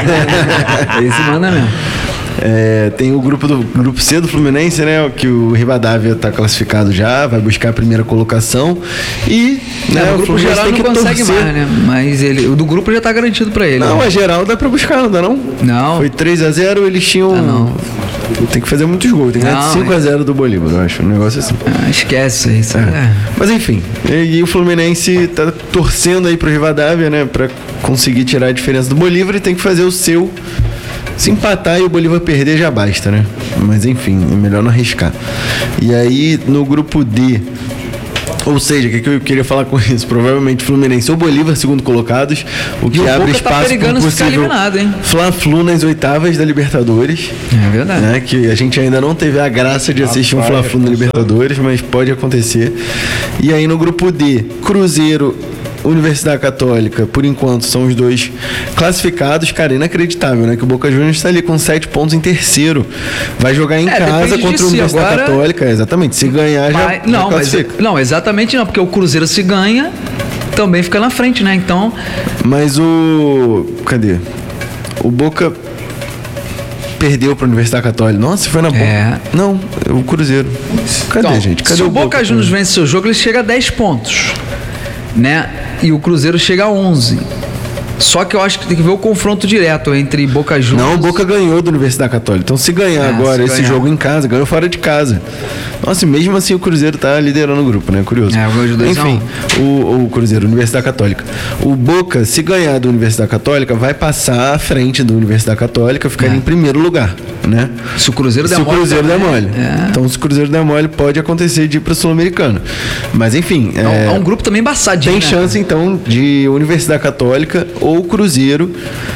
Esse manda mesmo. É, tem o grupo do grupo C do Fluminense, né? Que o Rivadavia tá classificado já, vai buscar a primeira colocação. E né, É, o grupo Fluminense geral tem não que consegue torcer. mais, né? Mas ele, o do grupo já tá garantido pra ele. Não, né? a geral dá pra buscar, não dá não? Não. Foi três a zero, eles tinham. Ah, não. tem que fazer muitos gols. Tem que ganhar Não, de cinco a zero do Bolívar, eu acho. Um negócio assim. Ah, esquece isso. É. É. Mas enfim, e, e o Fluminense tá torcendo aí pro Rivadavia, né? Pra conseguir tirar a diferença do Bolívar e tem que fazer o seu. Se empatar e o Bolívar perder já basta, né? Mas enfim, é melhor não arriscar. E aí no grupo D, ou seja, o que, que eu queria falar com isso? Provavelmente Fluminense ou Bolívar, segundo colocados, o que E o abre Boca tá espaço perigando para um ficar possível eliminado, hein? Fla-Flu nas oitavas da Libertadores. É verdade. Né, que a gente ainda não teve a graça de assistir um Fla-Flu na Libertadores, mas pode acontecer. E aí no grupo D, Cruzeiro, Universidade Católica, por enquanto, são os dois classificados. Cara, inacreditável, né? Que o Boca Juniors está ali com sete pontos em terceiro. Vai jogar em É, casa depende de contra a si. Universidade Agora- Católica. Exatamente. Se ganhar, já, Mas- já não, mas, classifica. não, exatamente não, porque o Cruzeiro se ganha, também fica na frente, né? Então, Mas o... Cadê? O Boca perdeu para a Universidade Católica. Nossa, foi na Boca. É. Não, o Cruzeiro. Cadê, então, gente? Cadê se o Boca? Boca Juniors vence seu jogo, ele chega a dez pontos, né? E o Cruzeiro chega a onze. Só que eu acho que tem que ver o confronto direto entre Boca Juniors. Não, o Boca ganhou da Universidade Católica. Então, se ganhar Ah, agora se esse ganhar. jogo em casa, ganhou fora de casa. Nossa, e mesmo assim o Cruzeiro tá liderando o grupo, né? Curioso. É, ganhou de dois a um. Enfim, o, o Cruzeiro, Universidade Católica. O Boca, se ganhar da Universidade Católica, vai passar à frente da Universidade Católica, ficar É. em primeiro lugar, né? Se o Cruzeiro der Se o mole Cruzeiro der também, mole. é. Então, se o Cruzeiro der mole, pode acontecer de ir para Sul-Americano. Mas, enfim. É, um- é, é um grupo também embaçadinho, Tem né? chance, então, de Universidade Católica ou Cruzeiro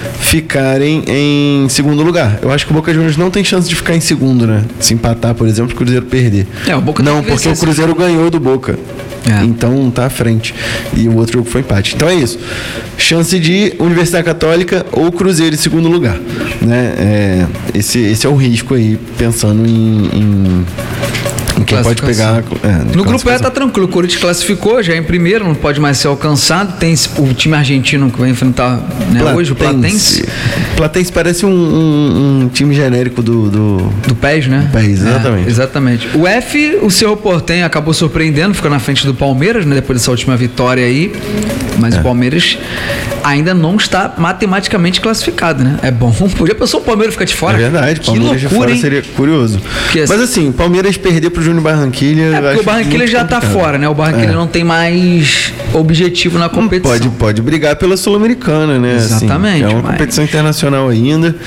ficarem em segundo lugar. Eu acho que o Boca Juniors não tem chance de ficar em segundo, né? Se empatar, por exemplo, o Cruzeiro perder. É, o Boca tem não, que porque vencer o Cruzeiro ganhou do Boca. É. Então tá à frente. E o outro jogo foi empate. Então é isso. Chance de Universidade Católica ou Cruzeiro em segundo lugar. Né? É, esse, esse é o risco aí, pensando em, em, em quem pode pegar. Classificação. é, de No grupo E classificação. tá tranquilo, o Corinthians classificou, já é em primeiro, não pode mais ser alcançado. Tem esse- o time argentino que vai enfrentar, né, hoje, o Platense, Platense parece um, um- um time genérico do. do... do P E S, né? P E S, exatamente. É, exatamente. O F, o Cerro Porteño acabou surpreendendo, ficou na frente do Palmeiras, né, depois dessa última vitória aí. Mas É. o Palmeiras ainda não está matematicamente classificado, né? É bom. Podia pensar o Palmeiras ficar de fora. É verdade, Que Palmeiras de loucura, fora hein? seria curioso. Porque assim- Mas assim, Palmeiras perder pro Júnior Barranquilha. É eu porque acho o Barranquilla muito já tá complicado. fora, né? O Barranquilla É. não tem mais objetivo na competição. Pode, pode brigar pela Sul-Americana, né? Assim, Exatamente, é uma mas- competição internacional ainda.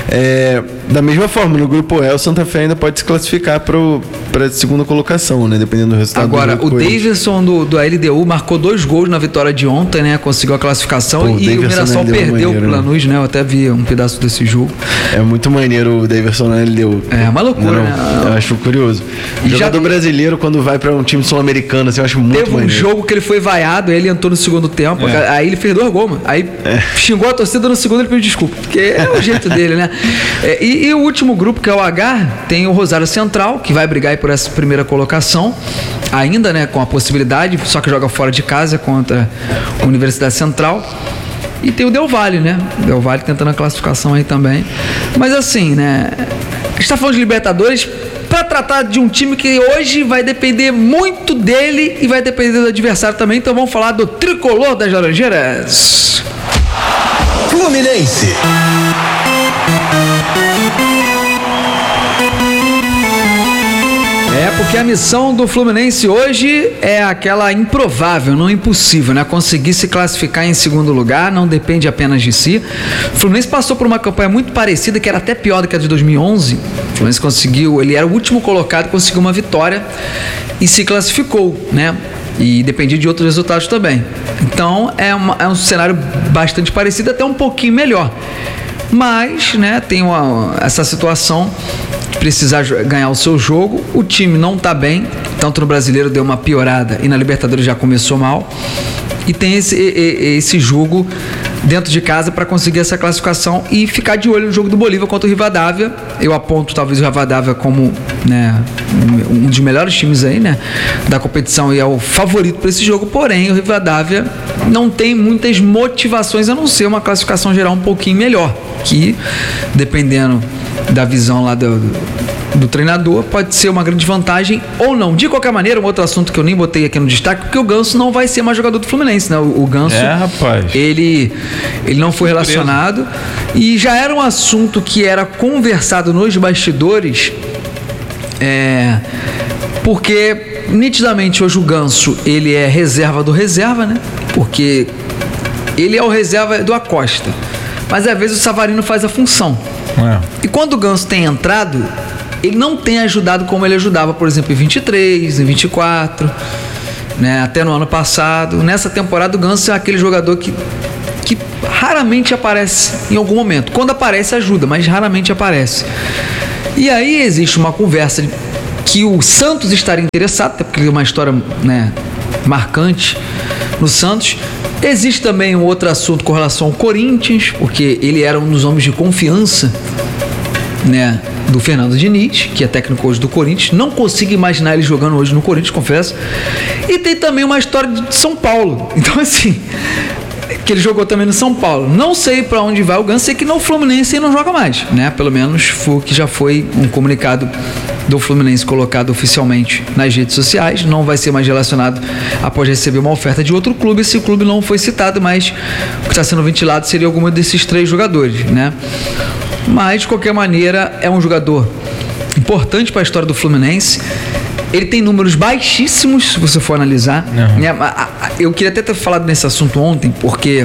É, da mesma forma, no grupo E, o Santa Fé ainda pode se classificar para a segunda colocação, né? Dependendo do resultado Agora, do o jogo. Davidson do, do L D U marcou dois gols na vitória de ontem, né? Conseguiu a classificação. Pô, o e o Davidson Mirassol na L D U é perdeu maneiro, pro né? Lanús, né? Eu até vi um pedaço desse jogo. É muito maneiro o Davidson na L D U. É uma loucura, Não, né? Eu acho curioso. E já Jogador tem- brasileiro, quando vai para um time sul-americano, assim, eu acho muito Teve um maneiro. jogo que ele foi vaiado, ele entrou no segundo tempo, aí ele fez dois gols, mano. Aí xingou a torcida no segundo, ele pediu desculpa. Porque é o jeito dele, né? É, e, e o último grupo, que é o H, tem o Rosário Central, que vai brigar aí por essa primeira colocação. Ainda, né? Com a possibilidade, só que joga fora de casa contra a Universidade Central. E tem o Del Valle, né? Del Valle tentando a classificação aí também. Mas assim, né? A gente tá falando de Libertadores para tratar de um time que hoje vai depender muito dele e vai depender do adversário também. Então vamos falar do tricolor das Laranjeiras. Fluminense. É, porque a missão do Fluminense hoje é aquela improvável, não impossível, né? Conseguir se classificar em segundo lugar, não depende apenas de si. O Fluminense passou por uma campanha muito parecida, que era até pior do que a de dois mil e onze. O Fluminense conseguiu, ele era o último colocado, conseguiu uma vitória e se classificou, né? E dependia de outros resultados também. Então é, uma- é um cenário bastante parecido, até um pouquinho melhor. Mas, né, tem uma, essa situação de precisar jo- ganhar o seu jogo. O time não tá bem, tanto no Brasileiro deu uma piorada e na Libertadores já começou mal. E tem esse, e- e- esse jogo dentro de casa para conseguir essa classificação e ficar de olho no jogo do Bolívar contra o Rivadavia. Eu aponto talvez o Rivadavia como, né, um dos melhores times aí, né, da competição e é o favorito para esse jogo. Porém, o Rivadavia não tem muitas motivações a não ser uma classificação geral um pouquinho melhor, que dependendo da visão lá do, do treinador, pode ser uma grande vantagem ou não. De qualquer maneira, um outro assunto que eu nem botei aqui no destaque, porque o Ganso não vai ser mais jogador do Fluminense, né? O, o Ganso, É, rapaz. ele, ele não foi relacionado e já era um assunto que era conversado nos bastidores, é, porque nitidamente hoje o Ganso, ele é reserva do reserva, né? Porque ele é o reserva do Acosta, mas às vezes o Savarino faz a função. É. E quando o Ganso tem entrado, ele não tem ajudado como ele ajudava, por exemplo, em vinte e três, em vinte e quatro, né? Até no ano passado. Nessa temporada o Ganso é aquele jogador que, que raramente aparece em algum momento. Quando aparece ajuda, mas raramente aparece. E aí existe uma conversa que o Santos estaria interessado, até porque é uma história, né, marcante no Santos. Existe também um outro assunto com relação ao Corinthians, porque ele era um dos homens de confiança, né, do Fernando Diniz, que é técnico hoje do Corinthians. Não consigo imaginar ele jogando hoje no Corinthians, confesso. E tem também uma história de São Paulo. Então, assim, que ele jogou também no São Paulo. Não sei para onde vai o Ganso, sei que no Fluminense ele não joga mais, né? Pelo menos foi o que já foi um comunicado do Fluminense colocado oficialmente nas redes sociais. Não vai ser mais relacionado após receber uma oferta de outro clube. Esse clube não foi citado, mas o que está sendo ventilado seria algum desses três jogadores, né? Mas de qualquer maneira é um jogador importante para a história do Fluminense. Ele tem números baixíssimos, se você for analisar. Uhum. Né? Eu queria até ter falado nesse assunto ontem, porque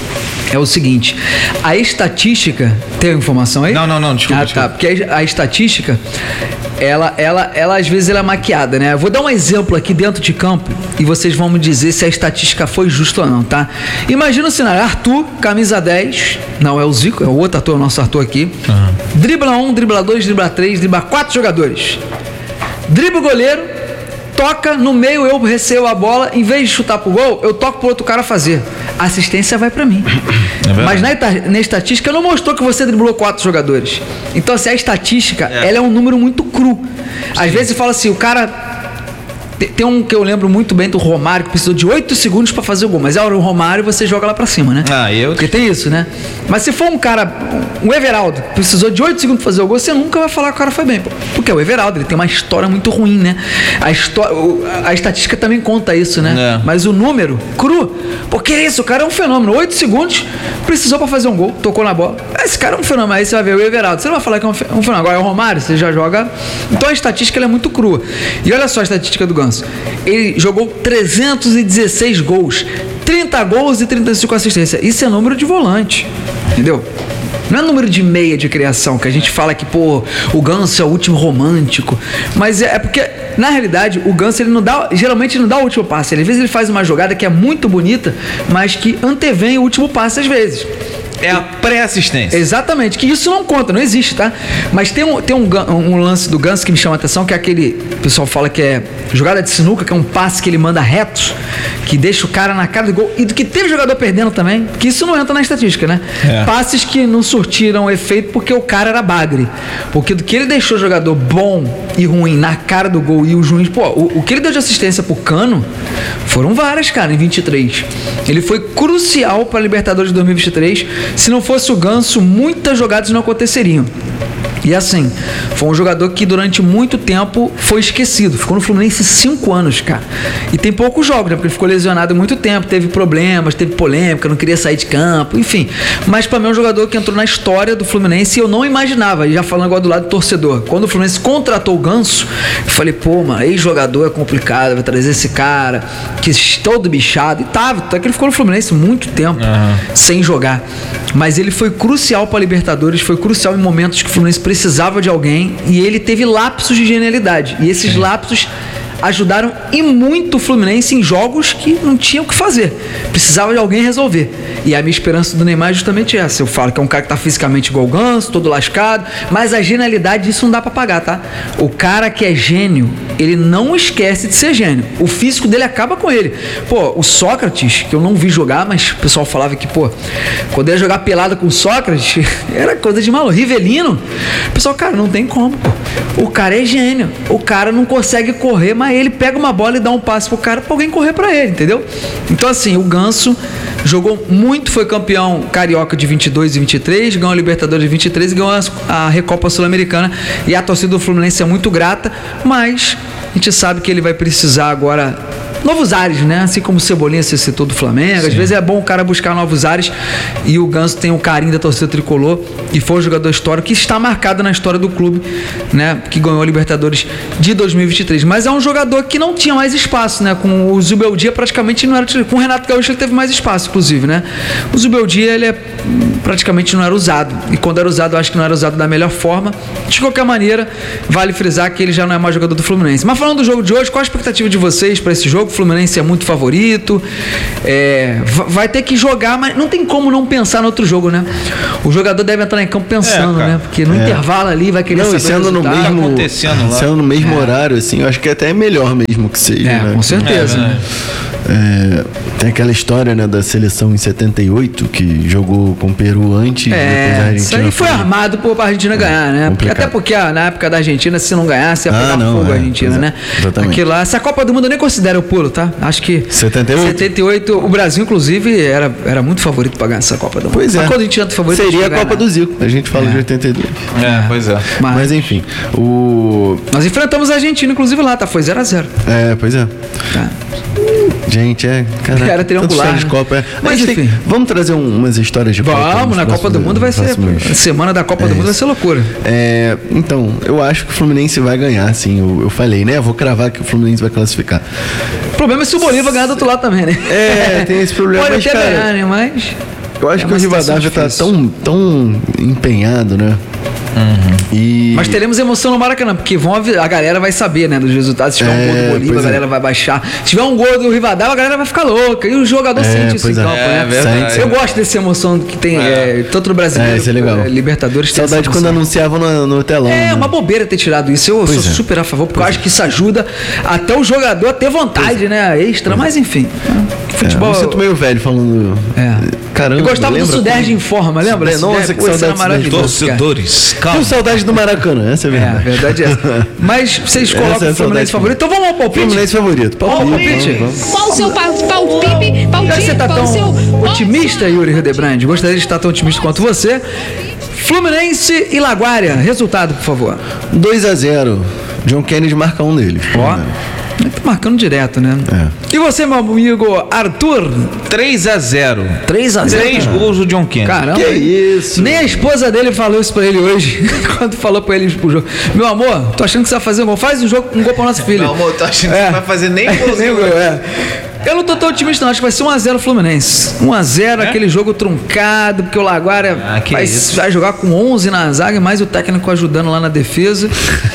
é o seguinte: a estatística. Tem informação aí? Não, não, não, desculpa. Ah, desculpa. tá. Porque a, a estatística, ela, ela, ela às vezes ela é maquiada, né? Eu vou dar um exemplo aqui dentro de campo e vocês vão me dizer se a estatística foi justa ou não, tá? Imagina o cenário: Arthur, camisa dez, não é o Zico, é o outro ator, o nosso Arthur aqui. Uhum. Dribla um, dribla dois, dribla três, dribla quatro jogadores. Dribla o goleiro, toca no meio, eu recebo a bola, em vez de chutar pro gol, eu toco pro outro cara fazer. A assistência vai pra mim. É Mas na, na estatística não mostrou que você driblou quatro jogadores. Então, assim, a estatística, é. ela é um número muito cru. Às Sim. vezes fala assim, o cara... Tem um que eu lembro muito bem do Romário, que precisou de oito segundos pra fazer o gol. Mas é o Romário, você joga lá pra cima, né? Ah, eu... Porque tem isso, né? Mas se for um cara, um Everaldo, precisou de oito segundos pra fazer o gol, você nunca vai falar que o cara foi bem. Porque é o Everaldo, ele tem uma história muito ruim, né? A, história, a estatística também conta isso, né? É. Mas o número, cru, porque é isso, o cara é um fenômeno. oito segundos, precisou pra fazer um gol, tocou na bola. Esse cara é um fenômeno. Aí você vai ver o Everaldo, você não vai falar que é um fenômeno. Agora é o Romário, você já joga... Então a estatística ela é muito crua. E olha só a estatística do Ganso. Ele jogou trezentos e dezesseis gols, trinta gols e trinta e cinco assistências. Isso é número de volante, entendeu? Não é número de meia de criação, que a gente fala que, pô, o Ganso é o último romântico. Mas é, é porque, na realidade, o Ganso, ele não dá, geralmente ele não dá o último passe. Ele, às vezes ele faz uma jogada que é muito bonita, mas que antevém o último passe às vezes. É a pré-assistência. Exatamente, que isso não conta, não existe, tá? Mas tem um, tem um, um lance do Ganso que me chama a atenção, que é aquele, o pessoal fala que é jogada de sinuca, que é um passe que ele manda reto, que deixa o cara na cara do gol, e do que teve jogador perdendo também, que isso não entra na estatística, né? É. Passes que não surtiram efeito porque o cara era bagre, porque do que ele deixou jogador bom e ruim na cara do gol, e o juiz, pô, o, o que ele deu de assistência pro Cano, foram várias, cara, em vinte e três. Ele foi crucial para a Libertadores de dois mil e vinte e três. Se não fosse o Ganso, muitas jogadas não aconteceriam. E assim, foi um jogador que durante muito tempo foi esquecido. Ficou no Fluminense cinco anos, cara. E tem poucos jogos, né? Porque ele ficou lesionado há muito tempo, teve problemas, teve polêmica, não queria sair de campo, enfim. Mas pra mim é um jogador que entrou na história do Fluminense e eu não imaginava, já falando agora do lado do torcedor. Quando o Fluminense contratou o Ganso, eu falei, pô, mano, ex-jogador é complicado, vai trazer esse cara, que todo bichado. E tava, até que ele ficou no Fluminense muito tempo, uhum. sem jogar. Mas ele foi crucial pra Libertadores, foi crucial em momentos que o Fluminense precisava de alguém e ele teve lapsos de genialidade. E esses Sim. lapsos ajudaram e muito o Fluminense em jogos que não tinha o que fazer. Precisava de alguém resolver. E a minha esperança do Neymar é justamente essa. Eu falo que é um cara que tá fisicamente igual o Ganso, todo lascado, mas a genialidade disso não dá pra pagar, tá? O cara que é gênio, ele não esquece de ser gênio. O físico dele acaba com ele. Pô, o Sócrates, que eu não vi jogar, mas o pessoal falava que, pô, quando ia jogar pelada com o Sócrates, era coisa de maluco. Rivelino, o pessoal, cara, não tem como, pô. O cara é gênio. O cara não consegue correr, mas Aí ele pega uma bola e dá um passe pro cara pra alguém correr pra ele, entendeu? Então assim, o Ganso jogou muito, foi campeão carioca de vinte e dois e vinte e três, ganhou a Libertadores de vinte e três e ganhou a Recopa Sul-Americana, e a torcida do Fluminense é muito grata, mas a gente sabe que ele vai precisar agora novos ares, né? Assim como o Cebolinha se citou do Flamengo. Sim. Às vezes é bom o cara buscar novos ares, e o Ganso tem o carinho da torcida tricolor e foi um jogador histórico que está marcado na história do clube, né? Que ganhou a Libertadores de dois mil e vinte e três. Mas é um jogador que não tinha mais espaço, né? Com o Zubeldia praticamente não era... Com o Renato Gaúcho ele teve mais espaço, inclusive, né? O Zubeldia, ele é... praticamente não era usado. E quando era usado, eu acho que não era usado da melhor forma. De qualquer maneira, vale frisar que ele já não é mais jogador do Fluminense. Mas falando do jogo de hoje, qual a expectativa de vocês para esse jogo? O Fluminense é muito favorito, é, vai ter que jogar, mas não tem como não pensar no outro jogo, né? O jogador deve entrar em campo pensando, é, né? Porque no é. intervalo ali vai querer não, saber sendo no mesmo, tá acontecendo lá. Sendo no mesmo é. horário, assim, eu acho que até é melhor mesmo que seja, é, né? Com certeza. É, né? É, tem aquela história, né, da seleção em setenta e oito que jogou com o Peru antes, é, depois a Argentina. Isso aí foi, foi armado para a Argentina é, ganhar, né? Complicado. Até porque ah, na época da Argentina, se não ganhasse, ia pegar ah, não, fogo é, a Argentina, né? Exatamente. Aquilo lá, essa Copa do Mundo eu nem considero o pulo, tá? Acho que setenta e oito? setenta e oito, o Brasil, inclusive, era, era muito favorito para ganhar essa Copa do Mundo. Pois é. Mas quando a gente entra favorito, seria a Copa nada. do Zico. A gente fala é. de oitenta e dois. É, pois é. Mas, Mas enfim, o... nós enfrentamos a Argentina, inclusive, lá, tá? Foi zero a zero. É, pois é. Tá. Gente, é... Caraca, era triangular, né? de Copa, é. Mas, Mas enfim. Tem, vamos trazer um, umas histórias de vamos, Copa. Vamos, na Copa do Mundo vai ser... A semana da Copa é do Mundo vai ser loucura. É, então, eu acho que o Fluminense vai ganhar, assim. Eu, eu falei, né? Eu vou cravar que o Fluminense vai classificar. O problema é se o Bolívar ganhar do outro lado também, né? É, tem esse problema. Pode mas, até cara, ganhar, né? Mas... eu acho é que o Rivadavia tá tão, tão empenhado, né? Uhum. E... Mas teremos emoção no Maracanã, porque vão, a galera vai saber, né, dos resultados. Se tiver é, um gol do Bolívar, a galera é. vai baixar. Se tiver um gol do Rivadavia, a galera vai ficar louca. E o jogador é, sente isso em campo, é, né? Verdade. Eu gosto dessa emoção que tem, é. É, tanto no Brasileiro, é, isso é legal. É, Libertadores. Saudade quando anunciavam no, no telão. É, né? uma bobeira ter tirado isso. Eu pois sou é. super a favor, porque pois eu acho que isso ajuda até o jogador a ter vontade, né? Extra, mas enfim. Futebol. É, eu sinto meio velho falando. É. Caramba. Eu gostava do Sudeste em Forma, lembra? Sudeste, nossa, que saudade maravilhoso. Torcedores, calma. Tenho saudade do Maracanã, essa é verdade. É, a verdade é essa. Mas vocês colocam é o Fluminense favorito. Então vamos ao palpite. Fluminense favorito. Palpite. palpite. Vamos, vamos. Qual o seu palpite? Palpite? Já que você tá tão seu... otimista, Yuri Hildebrand, gostaria de estar tão otimista quanto você. Fluminense e Laguária. Resultado, por favor. dois a zero. John Kennedy marca um deles. Ó. Tá marcando direto, né? É. E você, meu amigo Arthur? três a zero. três a zero. Três gols do John Kennedy. Caramba. Que isso? Nem a esposa dele falou isso pra ele hoje, quando falou pra ele pro jogo. Meu amor, tô achando que você vai fazer um gol. Faz um, jogo, um gol pra nossa filha. Meu amor, tô achando é. que você vai fazer nem gol. nem gol, é. Eu não tô tão otimista, não. Acho que vai ser um a zero Fluminense. um a zero, é? Aquele jogo truncado, porque o Laguária ah, vai, vai jogar com onze na zaga, mais o técnico ajudando lá na defesa.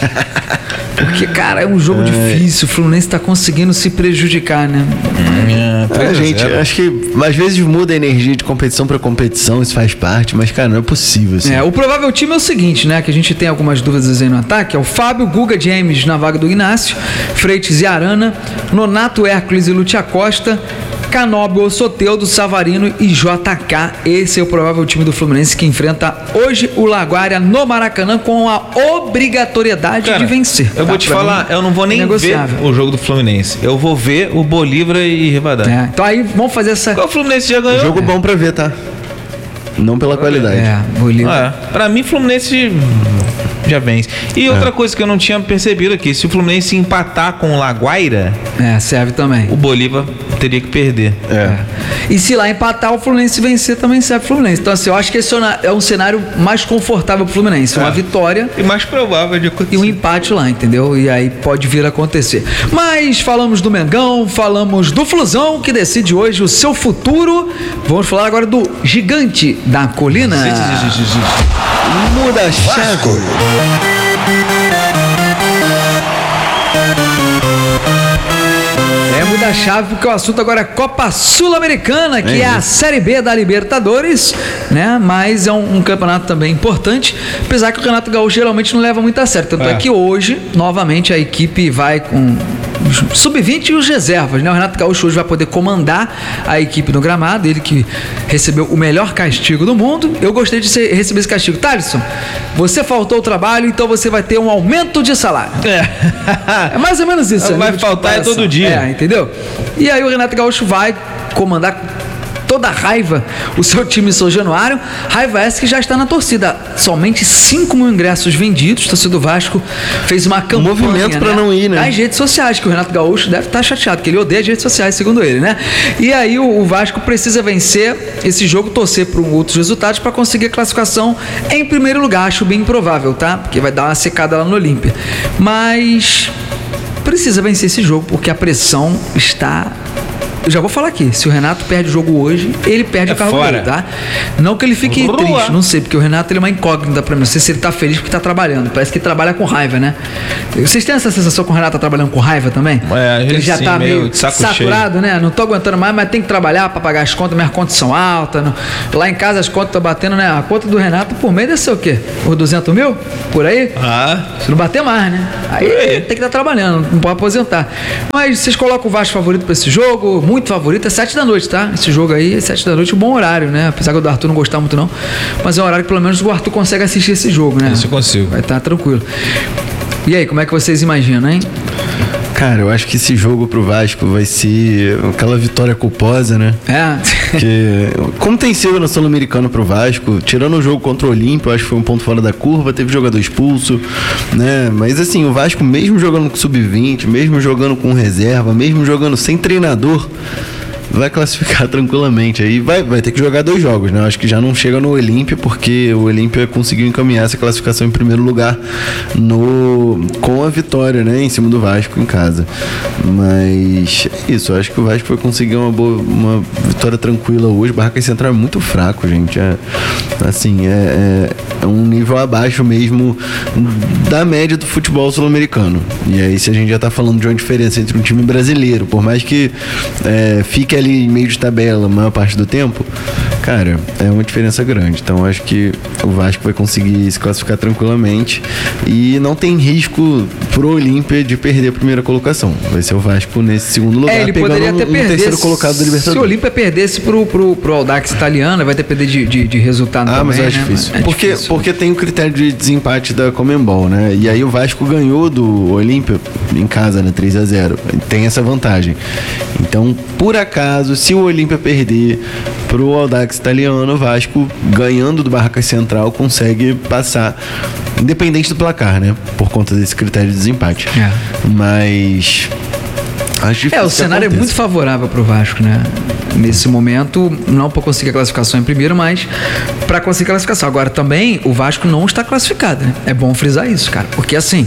Porque, cara, é um jogo é. difícil. O Fluminense tá conseguindo se prejudicar, né? É, é, gente, acho que às vezes muda a energia de competição para competição, isso faz parte, mas, cara, não é possível. Assim. É, o provável time é o seguinte, né? Que a gente tem algumas dúvidas aí no ataque: é o Fábio, Guga, James na vaga do Ignacio, Freitas e Arana, Nonato, Hércules e Lúcia Costa, Canóbio, Soteldo, Savarino e J K. Esse é o provável time do Fluminense que enfrenta hoje o Laguária no Maracanã com a obrigatoriedade Cara, de vencer. Eu tá? vou te pra falar, eu não vou nem ver o jogo do Fluminense. Eu vou ver o Bolívar e Rivadavia. É, então aí vamos fazer essa... Qual o Fluminense já ganhou? Jogo bom pra ver, tá? Não pela qualidade. É, Bolívar. É, pra mim, Fluminense já vence. E outra é. coisa que eu não tinha percebido aqui, se o Fluminense empatar com o Laguaira, é, serve também. O Bolívar teria que perder. É. É. E se lá empatar, o Fluminense vencer, também serve o Fluminense. Então, assim, eu acho que esse é um cenário mais confortável pro Fluminense. É. Uma vitória e mais provável de acontecer. E um empate lá, entendeu? E aí pode vir a acontecer. Mas falamos do Mengão, falamos do Flusão, que decide hoje o seu futuro. Vamos falar agora do Gigante da Colina. Muda a chave. É, muda a chave porque o assunto agora é Copa Sul-Americana, que é, é a Série B da Libertadores, né? Mas é um, um campeonato também importante, apesar que o Renato Gaúcho geralmente não leva muito a sério. Tanto é, é que hoje, novamente, a equipe vai com sub vinte e os reservas, né? O Renato Gaúcho hoje vai poder comandar a equipe no gramado, ele que recebeu o melhor castigo do mundo. Eu gostei de ser, receber esse castigo. Thalisson, você faltou ao trabalho, então você vai ter um aumento de salário. É, é mais ou menos isso. Vai faltar é todo dia. É, entendeu? E aí o Renato Gaúcho vai comandar toda a raiva o seu time São Januário. Raiva essa que já está na torcida. Somente cinco mil ingressos vendidos. O torcedor do Vasco fez uma campanha, movimento para não ir, né? Nas redes sociais, que o Renato Gaúcho deve estar chateado, que ele odeia as redes sociais, segundo ele, né? E aí o, o Vasco precisa vencer esse jogo, torcer por outros resultados para conseguir a classificação em primeiro lugar. Acho bem improvável, tá? Porque vai dar uma secada lá no Olímpia. Mas precisa vencer esse jogo porque a pressão está... Eu já vou falar aqui, se o Renato perde o jogo hoje, ele perde é o cargo fora. dele, tá? Não que ele fique Rua. triste, não sei, porque o Renato ele é uma incógnita pra mim. Não sei se ele tá feliz porque tá trabalhando. Parece que ele trabalha com raiva, né? Vocês têm essa sensação que o Renato tá trabalhando com raiva também? É, ele já sim, tá meio meio de saco saturado, cheio. né? Não tô aguentando mais, mas tem que trabalhar pra pagar as contas, minhas contas são altas. Não... Lá em casa as contas estão batendo, né? A conta do Renato por mês deve ser o quê? Por duzentos mil? Por aí? Ah. Se não bater mais, né? Aí, aí. tem que estar trabalhando, não pode aposentar. Mas vocês colocam o Vasco favorito pra esse jogo, muito favorito, é sete da noite, tá? Esse jogo aí é sete da noite, um bom horário, né? Apesar do Arthur não gostar muito não, mas é um horário que pelo menos o Arthur consegue assistir esse jogo, né? Isso eu consigo. Vai estar tranquilo. E aí, como é que vocês imaginam, hein? Cara, eu acho que esse jogo pro Vasco vai ser aquela vitória culposa, né? É. Que, como tem sido no Sul-Americano pro Vasco, tirando o jogo contra o Olímpio, eu acho que foi um ponto fora da curva, teve jogador expulso, né? Mas assim, o Vasco, mesmo jogando com sub vinte, mesmo jogando com reserva, mesmo jogando sem treinador, vai classificar tranquilamente. Aí vai, vai ter que jogar dois jogos, né? Eu acho que já não chega no Olímpia, porque o Olímpia conseguiu encaminhar essa classificação em primeiro lugar no, com a vitória, né? Em cima do Vasco em casa. Mas é isso, eu acho que o Vasco vai conseguir uma, boa, uma vitória tranquila hoje. Barracas Central é muito fraco, gente. É, assim, é, é, é um nível abaixo mesmo da média do futebol sul-americano. E aí, se a gente já tá falando de uma diferença entre um time brasileiro, por mais que é, fique ali em meio de tabela a maior parte do tempo, cara, é uma diferença grande. Então acho que o Vasco vai conseguir se classificar tranquilamente e não tem risco pro Olímpia de perder a primeira colocação. Vai ser o Vasco nesse segundo lugar, É, ele pegando poderia até um, um perder terceiro colocado da Libertadores. Se o Olímpia perdesse pro, pro, pro Audax italiano, vai depender de, de, de resultado Ah, também, mas eu acho né? difícil. É porque, difícil. porque tem o critério de desempate da Conmebol, né? E aí o Vasco ganhou do Olímpia em casa, né? três a zero. Tem essa vantagem. Então, por acaso, se o Olímpia perder pro Audax italiano, o Vasco, ganhando do Barracas Central, consegue passar, independente do placar, né? Por conta desse critério de desempate. É. Mas... acho difícil É, o que cenário é aconteça. muito favorável pro Vasco, né? Nesse momento, não para conseguir a classificação em primeiro, mas para conseguir a classificação. Agora, também, o Vasco não está classificado, né? É bom frisar isso, cara. Porque, assim,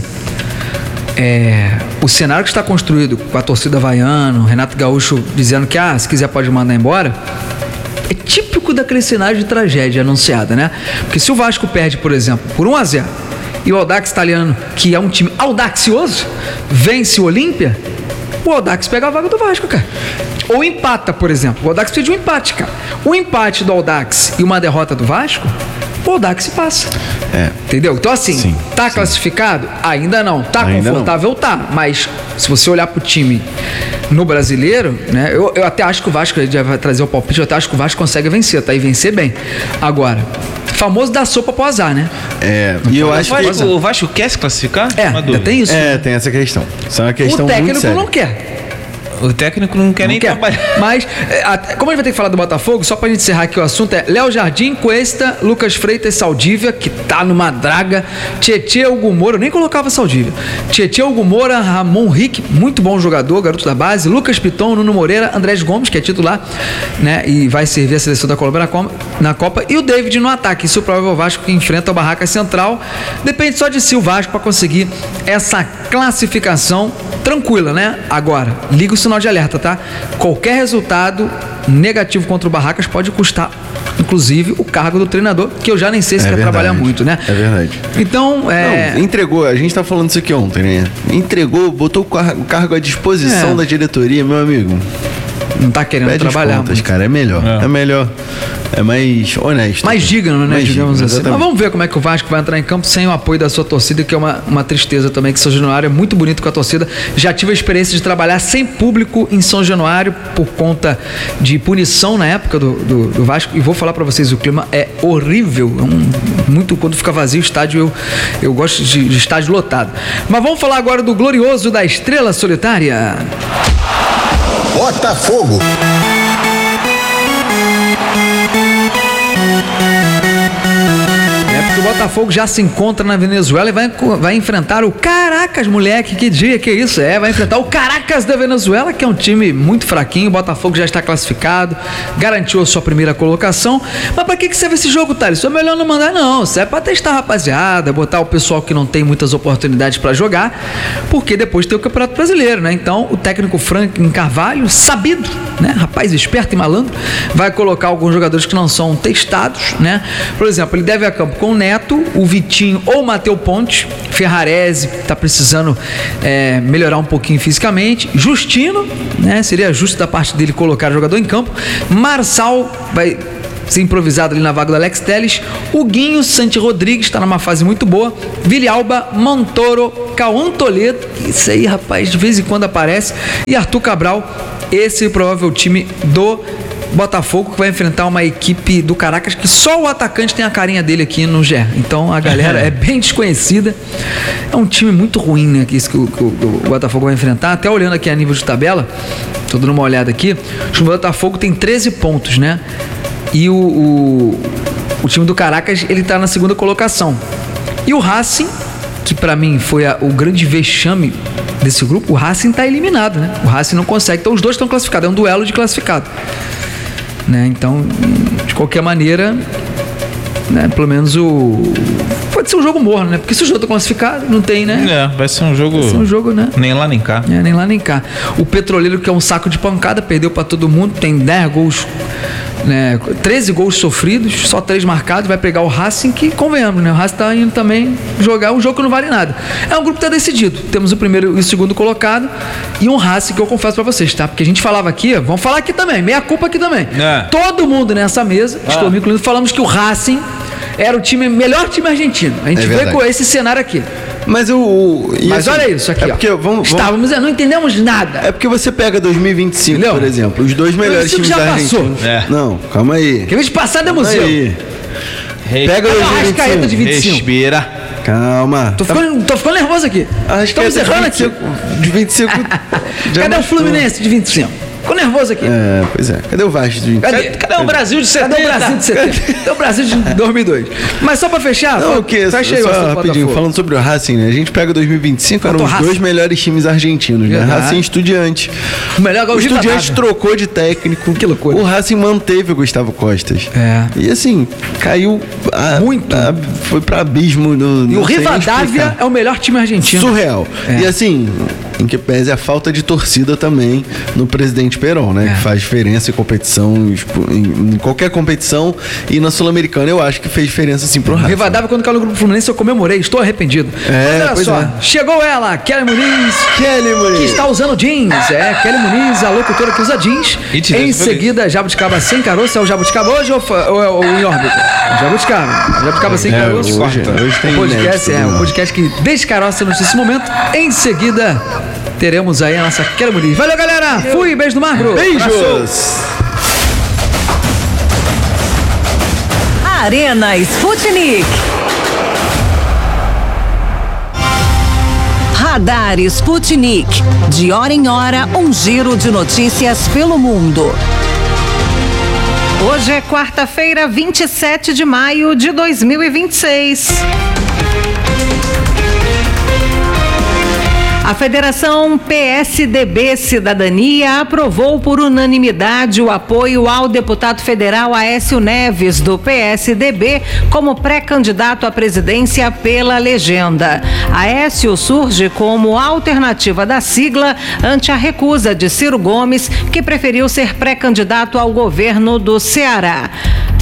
é, o cenário que está construído com a torcida havaiana, o Renato Gaúcho dizendo que, ah, se quiser pode mandar embora, é típico daquele cenário de tragédia anunciada, né? Porque se o Vasco perde, por exemplo, por um a zero, e o Audax italiano, que é um time audacioso, vence o Olímpia, o Audax pega a vaga do Vasco, cara. Ou empata, por exemplo. O Audax precisa de um empate, cara. O empate do Audax e uma derrota do Vasco, o Audax passa. É. Entendeu? Então, assim, Sim, tá sim. classificado? Ainda não. Tá Ainda confortável? Tá. Mas se você olhar pro time no brasileiro, né? Eu, eu até acho que o Vasco, a gente já vai trazer o palpite, eu até acho que o Vasco consegue vencer, tá? E vencer bem. Agora, famoso dar sopa pro azar, né? É, e eu O acho Vasco, que... o Vasco quer se classificar? É, Uma ainda dúvida. tem isso. É, tem essa questão. Isso é uma questão O muito técnico séria. não quer. O técnico não quer Não nem quer. trabalhar. Mas, é, a- como a gente vai ter que falar do Botafogo, só pra gente encerrar aqui o assunto, é Léo Jardim, Cuesta, Lucas Freitas, Saldívia, que tá numa draga, Tietê, Hugo Moura, eu nem colocava Saldívia, Tietê, Hugo Moura, Ramon Rick, muito bom jogador, garoto da base, Lucas Piton, Nuno Moreira, Andrés Gomes, que é titular, né, e vai servir a seleção da Colômbia na Copa, na Copa, e o David no ataque, isso é o provável Vasco que enfrenta o Barraca Central, depende só de si o Vasco pra conseguir essa classificação tranquila, né? Agora, liga o sinal de alerta, tá? Qualquer resultado negativo contra o Barracas pode custar, inclusive, o cargo do treinador, que eu já nem sei se É quer verdade. trabalhar muito, né? É verdade. Então, é... Não, entregou, a gente tá falando isso aqui ontem, né? Entregou, botou o car- o cargo à disposição É. da diretoria, meu amigo. não tá querendo Pede trabalhar. as contas, cara, é melhor. É. é melhor. É mais honesto. Mais digno, né? Mais digamos digno, assim. exatamente. Mas vamos ver como é que o Vasco vai entrar em campo sem o apoio da sua torcida, que é uma, uma tristeza também, que São Januário é muito bonito com a torcida. Já tive a experiência de trabalhar sem público em São Januário por conta de punição na época do, do, do Vasco. E vou falar pra vocês, o clima é horrível. É um, muito, quando fica vazio o estádio, eu, eu gosto de, de estádio lotado. Mas vamos falar agora do glorioso da Estrela Solitária. Botafogo. O Botafogo já se encontra na Venezuela e vai, vai enfrentar o Caracas, moleque, que dia que é isso? É, vai enfrentar o Caracas da Venezuela, que é um time muito fraquinho. O Botafogo já está classificado, garantiu a sua primeira colocação. Mas pra que que serve esse jogo, Thales? Isso é melhor não mandar, não. Isso é pra testar a rapaziada, botar o pessoal que não tem muitas oportunidades pra jogar, porque depois tem o Campeonato Brasileiro, né? Então, o técnico Franklin Carvalho, sabido, né? Rapaz esperto e malandro, vai colocar alguns jogadores que não são testados, né? Por exemplo, ele deve ir a campo com o Neto, o Vitinho ou o Matheus Ponte, Ferrarese está precisando é, melhorar um pouquinho fisicamente, Justino, né, seria justo da parte dele colocar o jogador em campo, Marçal vai ser improvisado ali na vaga do Alex Telles, o Guinho, Santi Rodrigues está numa fase muito boa, Villalba, Montoro, Cauã Toledo, isso aí, rapaz, de vez em quando aparece, e Arthur Cabral. Esse é o provável time do Botafogo, que vai enfrentar uma equipe do Caracas que só o atacante tem a carinha dele aqui no G E. Então a galera é bem desconhecida. É um time muito ruim, né? Que, isso que, o, que o Botafogo vai enfrentar. Até olhando aqui a nível de tabela, tô dando uma olhada aqui. O time do Botafogo tem treze pontos, né? E o, o, o time do Caracas, ele tá na segunda colocação. E o Racing, que pra mim foi a, o grande vexame desse grupo, o Racing tá eliminado, né? O Racing não consegue. Então os dois estão classificados. É um duelo de classificado. Né? Então, de qualquer maneira, né? Pelo menos o... Pode ser um jogo morno, né? Porque se o jogo tá classificado, não tem, né? É, vai ser um jogo... Vai ser um jogo, né? Nem lá nem cá. É, nem lá nem cá. O Petroleiro, que é um saco de pancada, perdeu pra todo mundo, tem dez gols, né? treze gols sofridos, só três marcados, vai pegar o Racing, que convenhamos, né? O Racing tá indo também jogar um jogo que não vale nada. É um grupo que tá decidido. Temos o primeiro e o segundo colocado e um Racing que eu confesso pra vocês, tá? Porque a gente falava aqui, vamos falar aqui também, meia culpa aqui também. É. Todo mundo nessa mesa, ah. estou me incluindo, falamos que o Racing era o time, melhor time argentino. A gente é veio com esse cenário aqui. Mas o. Mas assim, olha isso aqui, é porque, ó. Vamos, Estávamos, vamos... não entendemos nada. É porque você pega dois mil e vinte e cinco, entendeu? Por exemplo, os dois melhores times já da passou. É. Não, calma aí. Que vez passado é museu. Pega dois mil e vinte e cinco. De vinte e cinco. Respira. Calma. Tô ficando, tô ficando nervoso aqui. Estamos errando aqui. De vinte e cinco. Cadê o Fluminense de vinte e cinco? Ficou nervoso aqui. É, pois é. Cadê o Vasco de vinte e cinco? Cadê, cadê o Brasil de setenta? Cadê o Brasil de setenta? Cadê o Brasil de dois mil e dois? Mas só pra fechar, não, o que? Fecha aí, só rapidinho, falando sobre o Racing, né? A gente pega dois mil e vinte e cinco, eram os Racing. dois melhores times argentinos, né? Verdade. Racing e Estudiante. O melhor gol o Estudiante trocou de técnico. Que loucura. O Racing manteve o Gustavo Costas. É. E assim, caiu a, muito. A, foi pra abismo. No, e o Rivadavia é o melhor time argentino. Surreal. É. E assim, em que pese a falta de torcida também no Presidente Perón, né? É. Que faz diferença em competição, em qualquer competição, e na Sul-Americana eu acho que fez diferença assim pro Racing. Rivadavia, quando caiu no Grupo Fluminense, eu comemorei, estou arrependido. É, mas olha só, é. chegou ela, Kelly Muniz, Kelly Muniz, que está usando jeans. É, Kelly Muniz, a locutora que usa jeans. Em seguida, Jabuticaba sem caroço. É o Jabuticaba hoje ou, ou é o em órbita? Jabuticaba. Jabuticaba sem é, caroço. Hoje, hoje tem o podcast, é, o podcast que descaroça nesse momento. Em seguida, teremos aí a nossa Kelly Muniz. Valeu, galera! Fui, beijo do Magro! Beijos! Arena Sputnik. Radar Sputnik. De hora em hora, um giro de notícias pelo mundo. Hoje é quarta-feira, vinte e sete de maio de dois mil e vinte e seis. A Federação P S D B Cidadania aprovou por unanimidade o apoio ao deputado federal Aécio Neves, do P S D B, como pré-candidato à presidência pela legenda. Aécio surge como alternativa da sigla ante a recusa de Ciro Gomes, que preferiu ser pré-candidato ao governo do Ceará.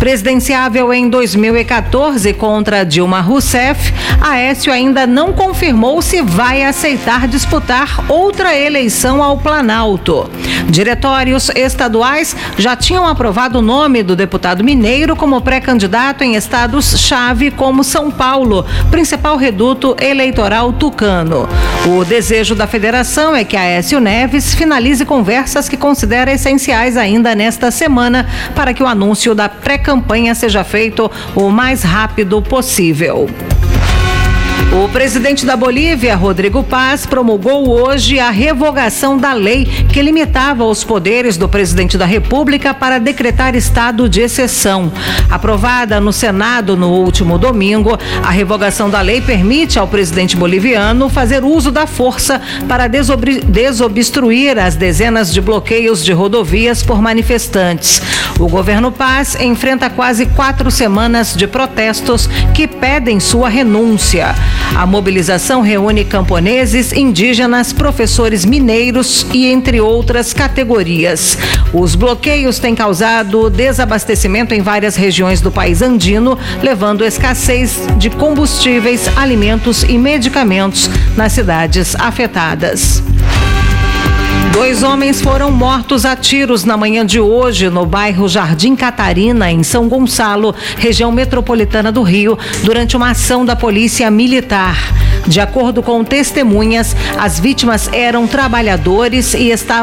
Presidenciável em dois mil e quatorze contra Dilma Rousseff, Aécio ainda não confirmou se vai aceitar disputar outra eleição ao Planalto. Diretórios estaduais já tinham aprovado o nome do deputado mineiro como pré-candidato em estados-chave como São Paulo, principal reduto eleitoral tucano. O desejo da federação é que Aécio Neves finalize conversas que considera essenciais ainda nesta semana para que o anúncio da pré-campanha seja feito o mais rápido possível. O presidente da Bolívia, Rodrigo Paz, promulgou hoje a revogação da lei que limitava os poderes do presidente da República para decretar estado de exceção. Aprovada no Senado no último domingo, a revogação da lei permite ao presidente boliviano fazer uso da força para desobri- desobstruir as dezenas de bloqueios de rodovias por manifestantes. O governo Paz enfrenta quase quatro semanas de protestos que pedem sua renúncia. A mobilização reúne camponeses, indígenas, professores mineiros e entre outras categorias. Os bloqueios têm causado desabastecimento em várias regiões do país andino, levando escassez de combustíveis, alimentos e medicamentos nas cidades afetadas. Dois homens foram mortos a tiros na manhã de hoje no bairro Jardim Catarina, em São Gonçalo, região metropolitana do Rio, durante uma ação da Polícia Militar. De acordo com testemunhas, as vítimas eram trabalhadores e estavam